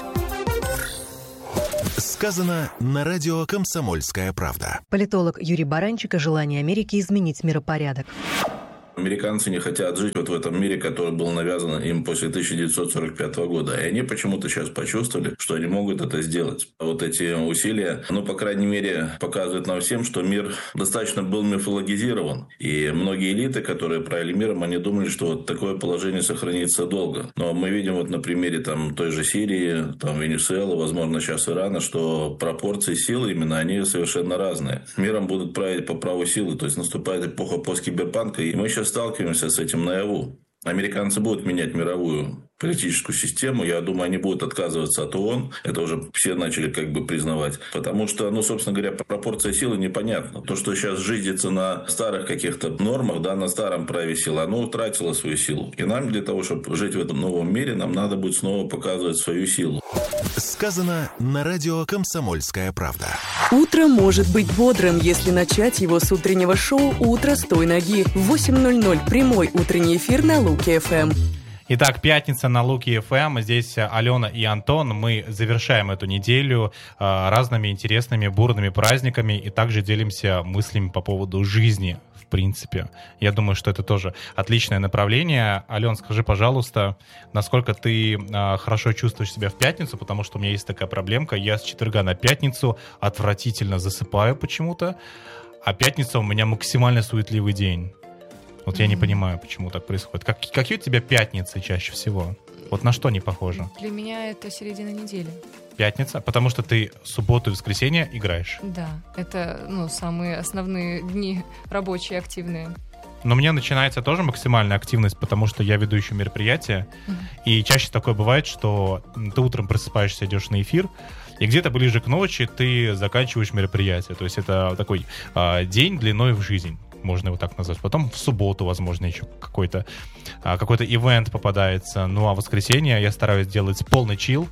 Сказано на радио «Комсомольская правда». Политолог Юрий Баранчик о желании Америки изменить миропорядок. Американцы не хотят жить вот в этом мире, который был навязан им после тысяча девятьсот сорок пятого года. И они почему-то сейчас почувствовали, что они могут это сделать. Вот эти усилия, ну, по крайней мере, показывают нам всем, что мир достаточно был мифологизирован. И многие элиты, которые правили миром, они думали, что вот такое положение сохранится долго. Но мы видим вот на примере там, той же Сирии, там, Венесуэлы, возможно, сейчас Ирана, что пропорции силы именно, они совершенно разные. Миром будут править по праву силы. То есть наступает эпоха посткиберпанка, и мы сейчас сталкиваемся с этим наяву. Американцы будут менять мировую политическую систему. Я думаю, они будут отказываться от ООН. Это уже все начали как бы признавать. Потому что, ну, собственно говоря, пропорция силы непонятна. То, что сейчас жизнится на старых каких-то нормах, да, на старом праве силы, оно утратило свою силу. И нам для того, чтобы жить в этом новом мире, нам надо будет снова показывать свою силу. Сказано на радио «Комсомольская правда». Утро может быть бодрым, если начать его с утреннего шоу «Утро с той ноги». В восемь ноль ноль прямой утренний эфир на Луки эф эм. Итак, пятница на Луки эф эм. Здесь Алена и Антон. Мы завершаем эту неделю э, разными интересными, бурными праздниками и также делимся мыслями по поводу жизни, в принципе. Я думаю, что это тоже отличное направление. Ален, скажи, пожалуйста, насколько ты э, хорошо чувствуешь себя в пятницу, потому что у меня есть такая проблемка. Я с четверга на пятницу отвратительно засыпаю почему-то, а пятница у меня максимально суетливый день. Вот я не понимаю, почему так происходит. Как, какие у тебя пятницы чаще всего? Вот на что они похожи? Для меня это середина недели. Пятница? Потому что ты субботу и воскресенье играешь? Да, это ну, самые основные дни рабочие, активные. Но у меня начинается тоже максимальная активность, потому что я веду еще мероприятия. Mm-hmm. И чаще такое бывает, что ты утром просыпаешься, идешь на эфир, и где-то ближе к ночи ты заканчиваешь мероприятие. То есть это такой а, день длиной в жизнь. Можно его так назвать. Потом в субботу, возможно, еще какой-то, какой-то ивент попадается. Ну, а в воскресенье я стараюсь делать полный чил,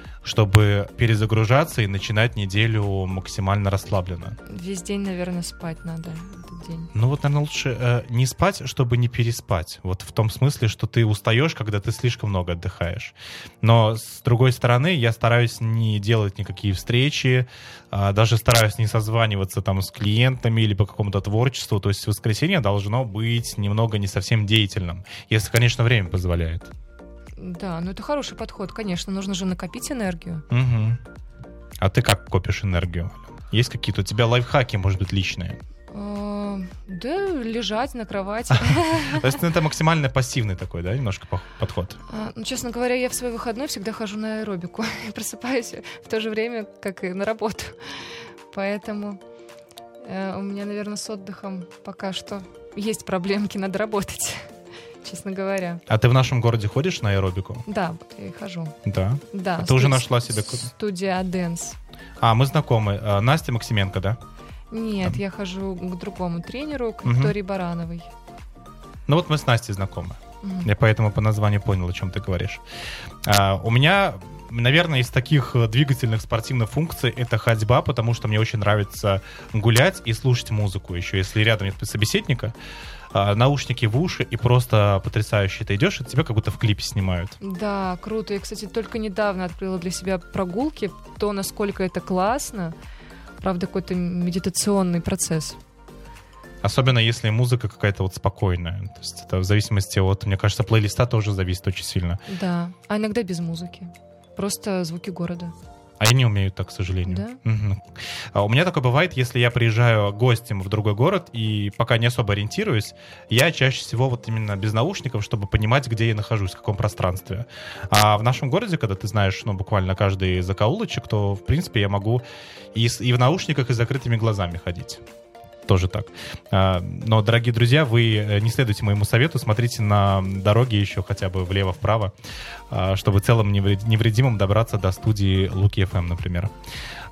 чтобы перезагружаться и начинать неделю максимально расслабленно. Весь день, наверное, спать надо этот день. Ну вот, наверное, лучше э, не спать, чтобы не переспать. Вот в том смысле, что ты устаешь, когда ты слишком много отдыхаешь. Но, с другой стороны, я стараюсь не делать никакие встречи, э, даже стараюсь не созваниваться там с клиентами или по какому-то творчеству. То есть воскресенье должно быть немного не совсем деятельным, если, конечно, время позволяет. Да, ну это хороший подход, конечно, нужно же накопить энергию. Угу. А ты как копишь энергию? Есть какие-то у тебя лайфхаки, может быть, личные? Да, лежать на кровати. То есть это максимально пассивный такой, да, немножко подход? Ну, честно говоря, я в свой выходной всегда хожу на аэробику. И просыпаюсь в то же время, как и на работу. Поэтому у меня, наверное, с отдыхом пока что есть проблемки, надо работать. Честно говоря. А ты в нашем городе ходишь на аэробику? Да, вот я и хожу. Да? Да. А ты студ... уже нашла себе... Студия Аденс. А, мы знакомы. А, Настя Максименко, да? Нет, я хожу к другому тренеру, к Виктории угу. Барановой. Ну вот мы с Настей знакомы. Угу. Я поэтому по названию понял, о чем ты говоришь. А, у меня... Наверное, из таких двигательных спортивных функций это ходьба, потому что мне очень нравится гулять и слушать музыку. Еще если рядом нет собеседника, наушники в уши и просто потрясающе. Ты идешь, и тебя как будто в клипе снимают. Да, круто. Я, кстати, только недавно открыла для себя прогулки. То, насколько это классно. Правда, какой-то медитационный процесс. Особенно если музыка какая-то вот спокойная. То есть это в зависимости от, мне кажется, плейлиста тоже зависит очень сильно. Да, а иногда без музыки. Просто звуки города. А я не умею так, к сожалению. Да? Угу. А у меня такое бывает, если я приезжаю гостем в другой город и пока не особо ориентируюсь, я чаще всего вот именно без наушников, чтобы понимать, где я нахожусь, в каком пространстве. А в нашем городе, когда ты знаешь, ну, буквально каждый закоулочек, то, в принципе, я могу и, с, и в наушниках, и с закрытыми глазами ходить. Тоже так. Но, дорогие друзья, вы не следуйте моему совету, смотрите на дороге еще хотя бы влево-вправо, чтобы целым невредимым добраться до студии Луки эф эм, например.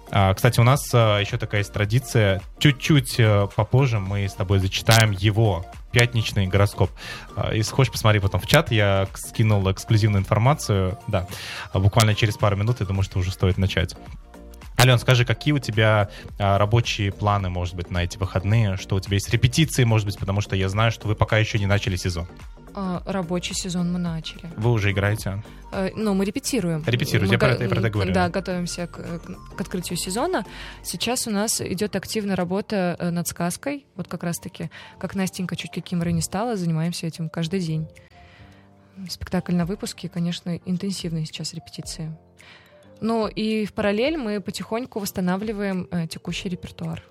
А, кстати, у нас а, еще такая есть традиция. Чуть-чуть а, попозже мы с тобой зачитаем его пятничный гороскоп. А, если хочешь, посмотри потом в чат. Я скинул эксклюзивную информацию. Да, а, буквально через пару минут, я думаю, что уже стоит начать. Ален, скажи, какие у тебя а, рабочие планы, может быть, на эти выходные? Что у тебя есть репетиции, может быть, потому что я знаю, что вы пока еще не начали сезон. А, рабочий сезон мы начали. Вы уже играете? А, ну, мы репетируем. Репетируете, мы я го- про это, я про это говорю. Да, готовимся к, к открытию сезона. Сейчас у нас идет активная работа над сказкой. Вот как раз-таки, как Настенька чуть кикиморой не стала, занимаемся этим каждый день. Спектакль на выпуске, конечно, интенсивные сейчас репетиции. Ну и в параллель мы потихоньку восстанавливаем э, текущий репертуар.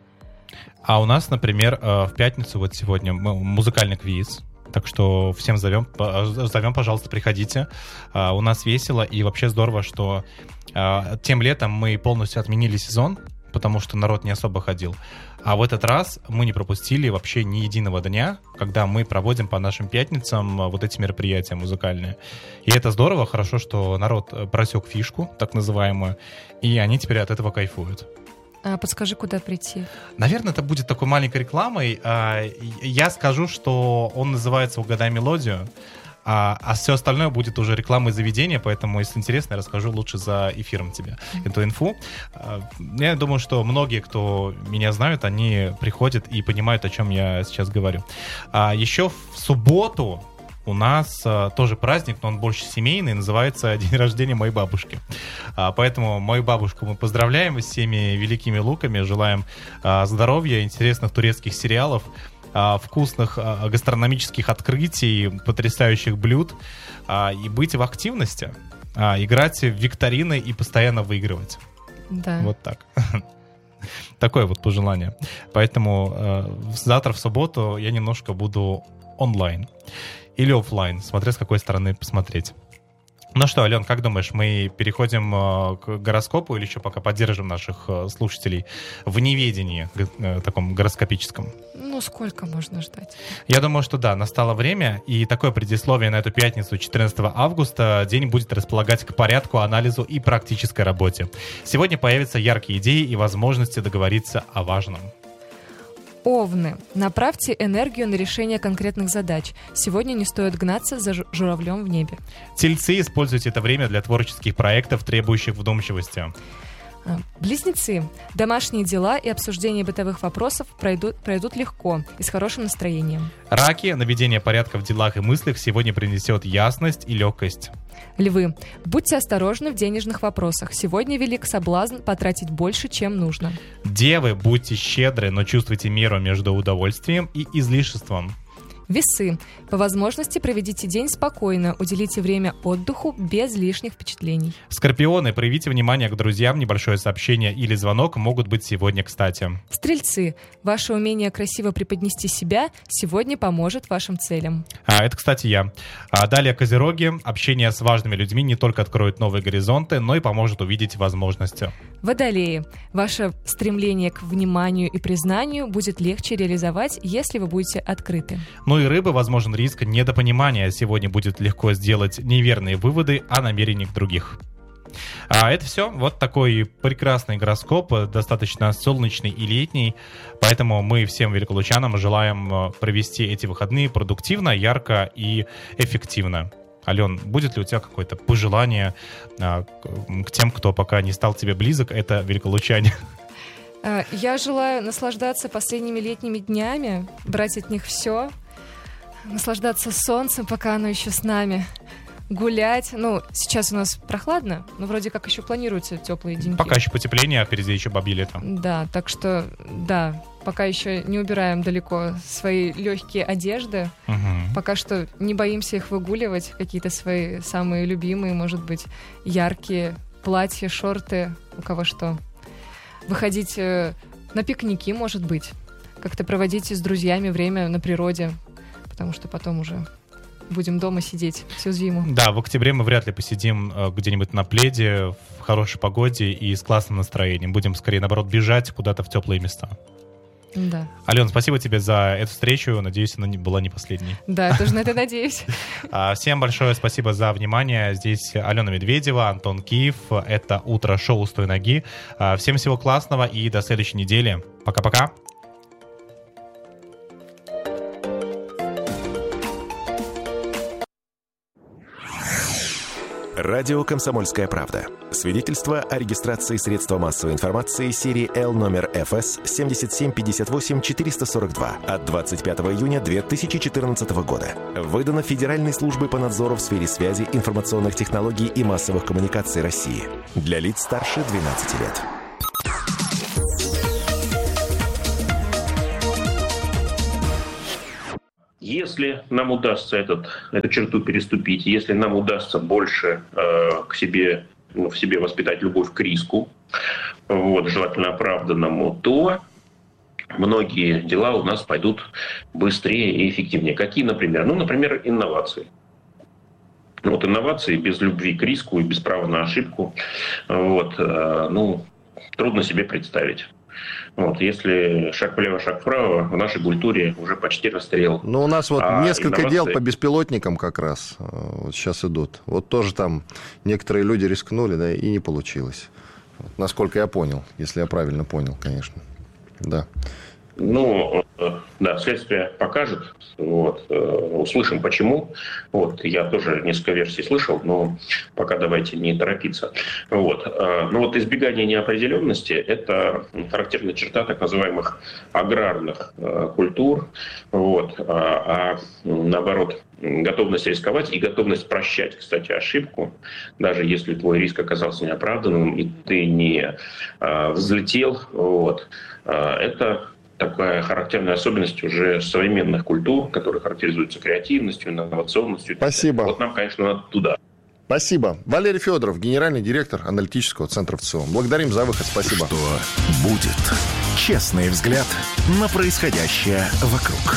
А у нас, например, э, в пятницу вот сегодня музыкальный квиз. Так что всем зовем, зовем, пожалуйста, приходите. Uh, у нас весело и вообще здорово, что uh, тем летом мы полностью отменили сезон, потому что народ не особо ходил. А в этот раз мы не пропустили вообще ни единого дня, когда мы проводим по нашим пятницам вот эти мероприятия музыкальные. И это здорово, хорошо, что народ просек фишку, так называемую, и они теперь от этого кайфуют. А подскажи, куда прийти? Наверное, это будет такой маленькой рекламой. Я скажу, что он называется «Угадай мелодию», а, а все остальное будет уже рекламой заведения, поэтому, если интересно, я расскажу лучше за эфиром тебе эту инфу. Я думаю, что многие, кто меня знают, они приходят и понимают, о чем я сейчас говорю. А еще в субботу у нас а, тоже праздник, но он больше семейный, называется «День рождения моей бабушки». А, поэтому мою бабушку мы поздравляем с всеми великими луками, желаем а, здоровья, интересных турецких сериалов, а, вкусных а, гастрономических открытий, потрясающих блюд, а, и быть в активности, а, играть в викторины и постоянно выигрывать. Да. Вот так. Такое вот пожелание. Поэтому а, завтра в субботу я немножко буду онлайн. Или офлайн, смотря с какой стороны посмотреть. Ну что, Ален, как думаешь, мы переходим э, к гороскопу или еще пока поддержим наших э, слушателей в неведении э, таком гороскопическом? Ну, сколько можно ждать? Я думаю, что да, настало время, и такое предисловие на эту пятницу, четырнадцатого августа, день будет располагать к порядку, анализу и практической работе. Сегодня появятся яркие идеи и возможности договориться о важном. Овны. Направьте энергию на решение конкретных задач. Сегодня не стоит гнаться за жу- журавлем в небе. Тельцы, используйте это время для творческих проектов, требующих вдумчивости. Близнецы. Домашние дела и обсуждение бытовых вопросов пройдут, пройдут легко и с хорошим настроением. Раки. Наведение порядка в делах и мыслях сегодня принесет ясность и легкость. Львы. Будьте осторожны в денежных вопросах. Сегодня велик соблазн потратить больше, чем нужно. Девы. Будьте щедры, но чувствуйте меру между удовольствием и излишеством. Весы. По возможности проведите день спокойно, уделите время отдыху без лишних впечатлений. Скорпионы. Проявите внимание к друзьям, небольшое сообщение или звонок могут быть сегодня кстати. Стрельцы. Ваше умение красиво преподнести себя сегодня поможет вашим целям. А, это, кстати, я. А далее козероги. Общение с важными людьми не только откроет новые горизонты, но и поможет увидеть возможности. Водолеи. Ваше стремление к вниманию и признанию будет легче реализовать, если вы будете открыты. Ну и рыбы, возможен риск недопонимания. Сегодня будет легко сделать неверные выводы о намерениях других. А это все. Вот такой прекрасный гороскоп, достаточно солнечный и летний. Поэтому мы всем великолучанам желаем провести эти выходные продуктивно, ярко и эффективно. Ален, будет ли у тебя какое-то пожелание а, к тем, кто пока не стал тебе близок? Это великолучане. Я желаю наслаждаться последними летними днями, брать от них все, наслаждаться солнцем, пока оно еще с нами, гулять. Ну, сейчас у нас прохладно, но вроде как еще планируются теплые деньги. Пока еще потепление, а впереди еще бабье лето. Да, так что, да, пока еще не убираем далеко свои легкие одежды, угу. Пока что не боимся их выгуливать, какие-то свои самые любимые, может быть, яркие платья, шорты, у кого что. Выходить э, на пикники, может быть, как-то проводить с друзьями время на природе, потому что потом уже будем дома сидеть всю зиму. Да, в октябре мы вряд ли посидим э, где-нибудь на пледе, в хорошей погоде и с классным настроением. Будем скорее, наоборот, бежать куда-то в теплые места. Да. Ален, спасибо тебе за эту встречу. Надеюсь, она не была не последней. Да, я тоже на это надеюсь. Всем большое спасибо за внимание. Здесь Алена Медведева, Антон Киев. Это «Утро шоу с той ноги». Всем всего классного и до следующей недели. Пока-пока. Радио «Комсомольская правда». Свидетельство о регистрации средства массовой информации серии Л номер эф эс семь семь пять восемь четыре сорок два от двадцать пятого июня две тысячи четырнадцатого года. Выдано Федеральной службой по надзору в сфере связи, информационных технологий и массовых коммуникаций России. Для лиц старше двенадцати лет. Если нам удастся этот, эту черту переступить, если нам удастся больше э, к себе, ну, в себе воспитать любовь к риску, вот, желательно оправданному, то многие дела у нас пойдут быстрее и эффективнее. Какие, например? Ну, например, инновации. Вот инновации без любви к риску и без права на ошибку, вот, э, ну, трудно себе представить. Вот, если шаг влево, шаг вправо, в нашей культуре уже почти расстрел. Ну, у нас вот а несколько инновации... дел по беспилотникам как раз вот сейчас идут. Вот тоже там некоторые люди рискнули, да, и не получилось. Вот, насколько я понял, если я правильно понял, конечно. Да. Ну, да, следствие покажет. Вот, услышим, почему. Вот, я тоже несколько версий слышал, но пока давайте не торопиться. Вот. Но вот избегание неопределенности – это характерная черта так называемых аграрных культур. Вот. А, а наоборот, готовность рисковать и готовность прощать, кстати, ошибку, даже если твой риск оказался неоправданным и ты не а, взлетел, вот, а, это такая характерная особенность уже современных культур, которые характеризуются креативностью, инновационностью. Спасибо. Вот нам, конечно, надо туда. Спасибо. Валерий Федоров, генеральный директор аналитического центра ВЦИОМ. Благодарим за выход. Спасибо. Что будет? Честный взгляд на происходящее вокруг.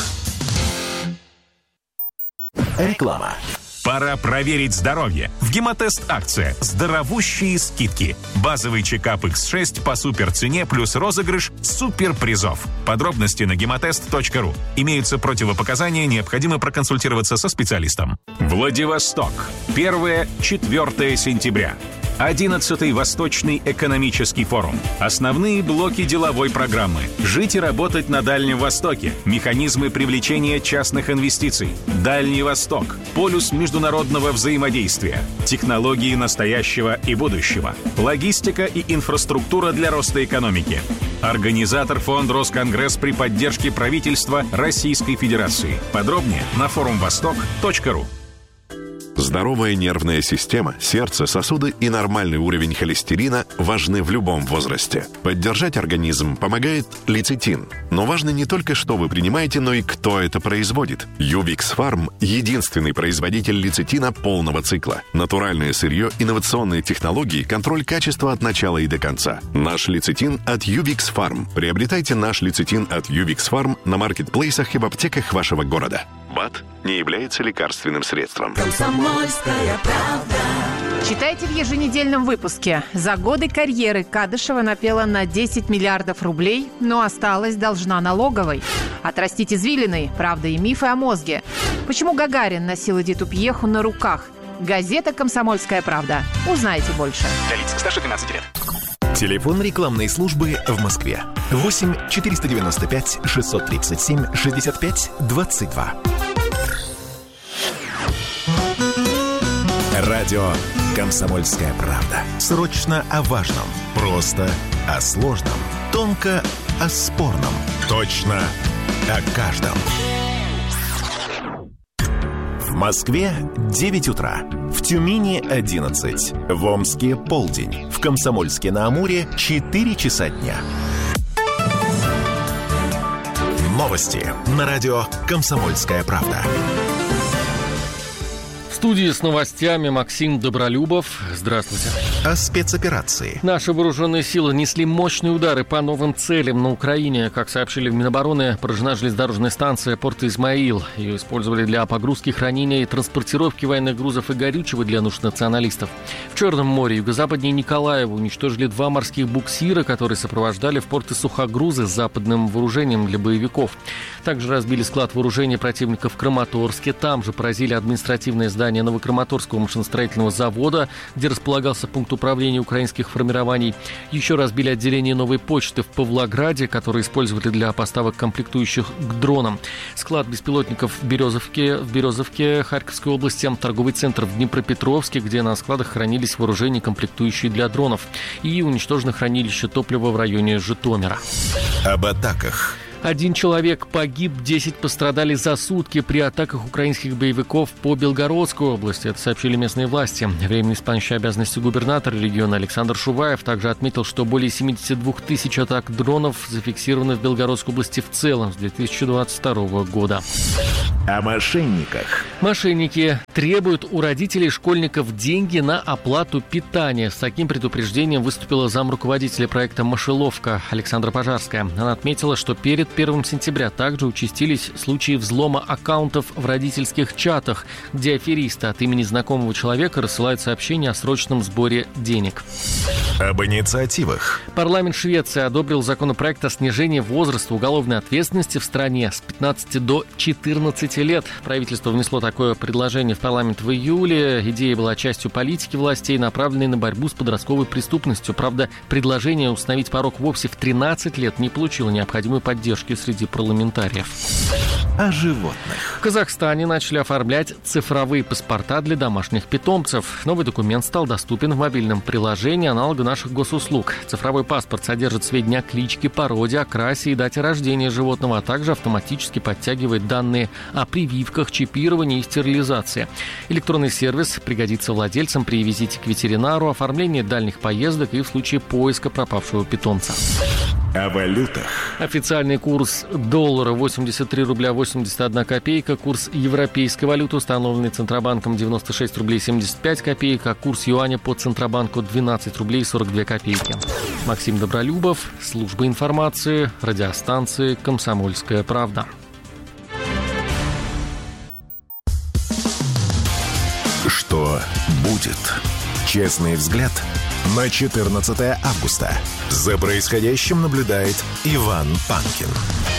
Реклама. Пора проверить здоровье. В Гемотест-акция. Здоровущие скидки. Базовый чекап икс шесть по суперцене плюс розыгрыш суперпризов. Подробности на гемотест точка ру. Имеются противопоказания, необходимо проконсультироваться со специалистом. Владивосток. первое-четвёртое сентября. одиннадцатый Восточный экономический форум. Основные блоки деловой программы. Жить и работать на Дальнем Востоке. Механизмы привлечения частных инвестиций. Дальний Восток. Полюс международного взаимодействия. Технологии настоящего и будущего. Логистика и инфраструктура для роста экономики. Организатор фонд Росконгресс при поддержке правительства Российской Федерации. Подробнее на форум восток точка ру. Здоровая нервная система, сердце, сосуды и нормальный уровень холестерина важны в любом возрасте. Поддержать организм помогает лецитин. Но важно не только, что вы принимаете, но и кто это производит. Ювикс Фарм – единственный производитель лецитина полного цикла. Натуральное сырье, инновационные технологии, контроль качества от начала и до конца. Наш лецитин от Ювикс Фарм. Приобретайте наш лецитин от Ювикс Фарм на маркетплейсах и в аптеках вашего города. БАД не является лекарственным средством. Комсомольская правда. Читайте в еженедельном выпуске. За годы карьеры Кадышева напела на десять миллиардов рублей, но осталась должна налоговой. Отрастить извилины, правда и мифы о мозге. Почему Гагарин носил Эдиту Пьеху на руках? Газета «Комсомольская правда». Узнайте больше. Для лиц старше двенадцати лет. Телефон рекламной службы в Москве. восемь четыреста девяносто пять шестьсот тридцать семь шестьдесят пять двадцать два. Радио «Комсомольская правда». Срочно о важном. Просто о сложном. Тонко о спорном. Точно о каждом. В Москве девять утра. В Тюмени одиннадцать. В Омске полдень. В Комсомольске-на-Амуре четыре часа дня. Новости на радио «Комсомольская правда». В студии с новостями Максим Добролюбов. Здравствуйте. О спецоперации. Наши вооруженные силы несли мощные удары по новым целям на Украине. Как сообщили в Минобороны, поражена железнодорожная станция порта Измаил. Ее использовали для погрузки, хранения и транспортировки военных грузов и горючего для нужд националистов. В Черном море, юго-западнее Николаева, уничтожили два морских буксира, которые сопровождали в порты сухогрузы с западным вооружением для боевиков. Также разбили склад вооружения противника в Краматорске. Там же поразили административное здание Новокраматорского машиностроительного завода, где располагался пункт управления украинских формирований. Еще разбили отделение новой почты в Павлограде, которое использовали для поставок комплектующих к дронам. Склад беспилотников в Березовке, в Березовке Харьковской области, торговый центр в Днепропетровске, где на складах хранились вооружения, комплектующие для дронов, и уничтожено хранилище топлива в районе Житомира. Об атаках. Один человек погиб, десять пострадали за сутки при атаках украинских боевиков по Белгородской области. Это сообщили местные власти. Временно исполняющий обязанности губернатора региона Александр Шуваев также отметил, что более семьдесят две тысячи атак дронов зафиксированы в Белгородской области в целом с две тысячи двадцать второго года. О мошенниках. Мошенники требуют у родителей школьников деньги на оплату питания. С таким предупреждением выступила замруководителя проекта «Мышеловка» Александра Пожарская. Она отметила, что перед первого сентября также участились случаи взлома аккаунтов в родительских чатах, где аферисты от имени знакомого человека рассылают сообщения о срочном сборе денег. Об инициативах. Парламент Швеции одобрил законопроект о снижении возраста уголовной ответственности в стране с пятнадцати до четырнадцати лет. Правительство внесло такое предложение в парламент в июле. Идея была частью политики властей, направленной на борьбу с подростковой преступностью. Правда, предложение установить порог вовсе в тринадцать лет не получило необходимой поддержки среди парламентариев. О животных. В Казахстане начали оформлять цифровые паспорта для домашних питомцев. Новый документ стал доступен в мобильном приложении, аналога наших госуслуг. Цифровой паспорт содержит сведения о кличке, породе, окрасе и дате рождения животного, а также автоматически подтягивает данные о прививках, чипировании и стерилизации. Электронный сервис пригодится владельцам при визите к ветеринару, оформлении дальних поездок и в случае поиска пропавшего питомца. О валютах. Официальный курс доллара восемьдесят три рубля восемьдесят одна копейка, курс европейской валюты, установленный Центробанком, девяносто шесть рублей семьдесят пять копеек, а курс юаня по Центробанку двенадцать рублей сорок две копейки. Максим Добролюбов, служба информации, радиостанции «Комсомольская правда». Что будет? Честный взгляд на четырнадцатое августа. За происходящим наблюдает Иван Панкин.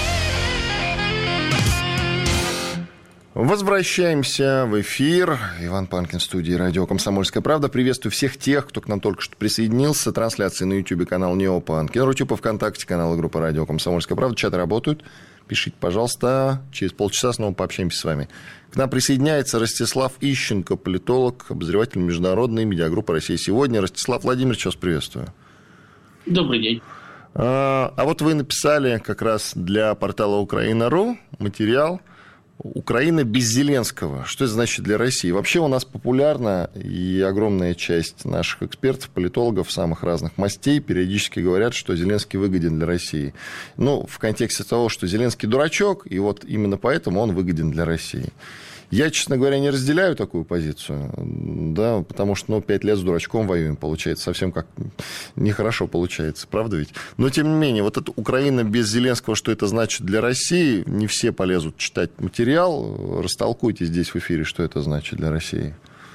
Возвращаемся в эфир. Иван Панкин в студии радио «Комсомольская правда». Приветствую всех тех, кто к нам только что присоединился. Трансляции на YouTube канал Нео Панкин, Рутюб, ВКонтакте, канал и группа радио «Комсомольская правда». Чаты работают. Пишите, пожалуйста. Через полчаса снова пообщаемся с вами. К нам присоединяется Ростислав Ищенко, политолог, обозреватель международной медиагруппы «Россия сегодня». Ростислав Владимирович, вас приветствую. Добрый день. А, а вот вы написали как раз для портала Украина.ру материал «Украина без Зеленского». Что это значит для России? Вообще у нас популярно, и огромная часть наших экспертов, политологов самых разных мастей периодически говорят, что Зеленский выгоден для России. Ну, в контексте того, что Зеленский дурачок, и вот именно поэтому он выгоден для России. Я, честно говоря, не разделяю такую позицию, да, потому что, ну, пять лет с дурачком воюем, получается, совсем как нехорошо получается, правда ведь? Но, тем не менее, вот эта Украина без Зеленского, что это значит для России, не все полезут читать материал, растолкуйте здесь в эфире, что это значит для России.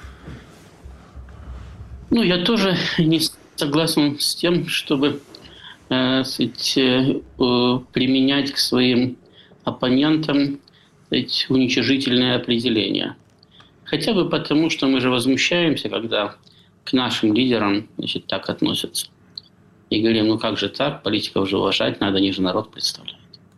Ну, я тоже не согласен с тем, чтобы э, сказать, э, применять к своим оппонентам уничижительное определение. Хотя бы потому, что мы же возмущаемся, когда к нашим лидерам, значит, так относятся. И говорим, ну как же так, политиков же уважать надо, они же народ представляют.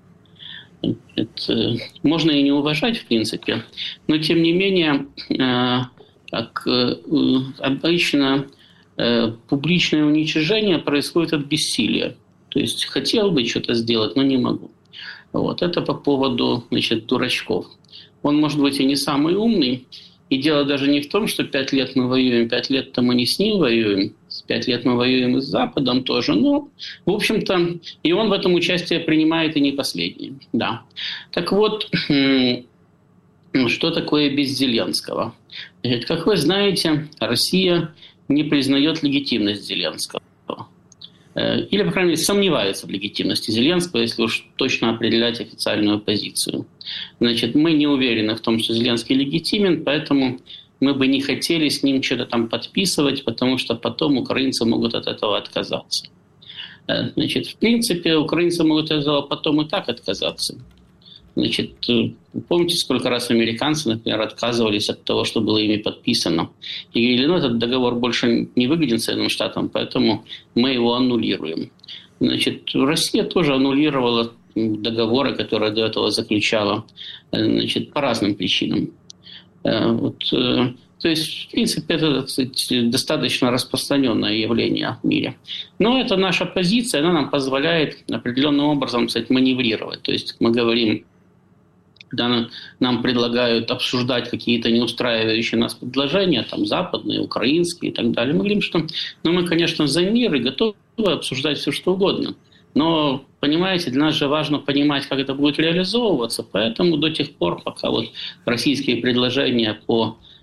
Это можно и не уважать, в принципе, но тем не менее, как обычно, публичное уничижение происходит от бессилия. То есть хотел бы что-то сделать, но не могу. Вот. Это по поводу, значит, дурачков. Он, может быть, и не самый умный. И дело даже не в том, что пять лет мы воюем, пять лет-то мы не с ним воюем, пять лет мы воюем и с Западом тоже. Но, в общем-то, и он в этом участие принимает и не последний. Да. Так вот, что такое без Зеленского? Значит, как вы знаете, Россия не признает легитимность Зеленского. Или, по крайней мере, сомневается в легитимности Зеленского, если уж точно определять официальную позицию. Значит, мы не уверены в том, что Зеленский легитимен, поэтому мы бы не хотели с ним что-то там подписывать, потому что потом украинцы могут от этого отказаться. Значит, в принципе, украинцы могут от этого потом и так отказаться. Значит, помните, сколько раз американцы, например, отказывались от того, что было ими подписано. И говорили, ну, этот договор больше не выгоден Соединенным Штатам, поэтому мы его аннулируем. Значит, Россия тоже аннулировала договоры, которые до этого заключала, значит, по разным причинам. Вот, то есть, в принципе, это, так сказать, достаточно распространенное явление в мире. Но это наша позиция, она нам позволяет определенным образом, кстати, маневрировать. То есть мы говорим, когда нам предлагают обсуждать какие-то неустраивающие нас предложения, там, западные, украинские и так далее, мы говорим, что ну, мы, конечно, за мир и готовы обсуждать все, что угодно. Но, понимаете, для нас же важно понимать, как это будет реализовываться, поэтому до тех пор, пока вот российские предложения по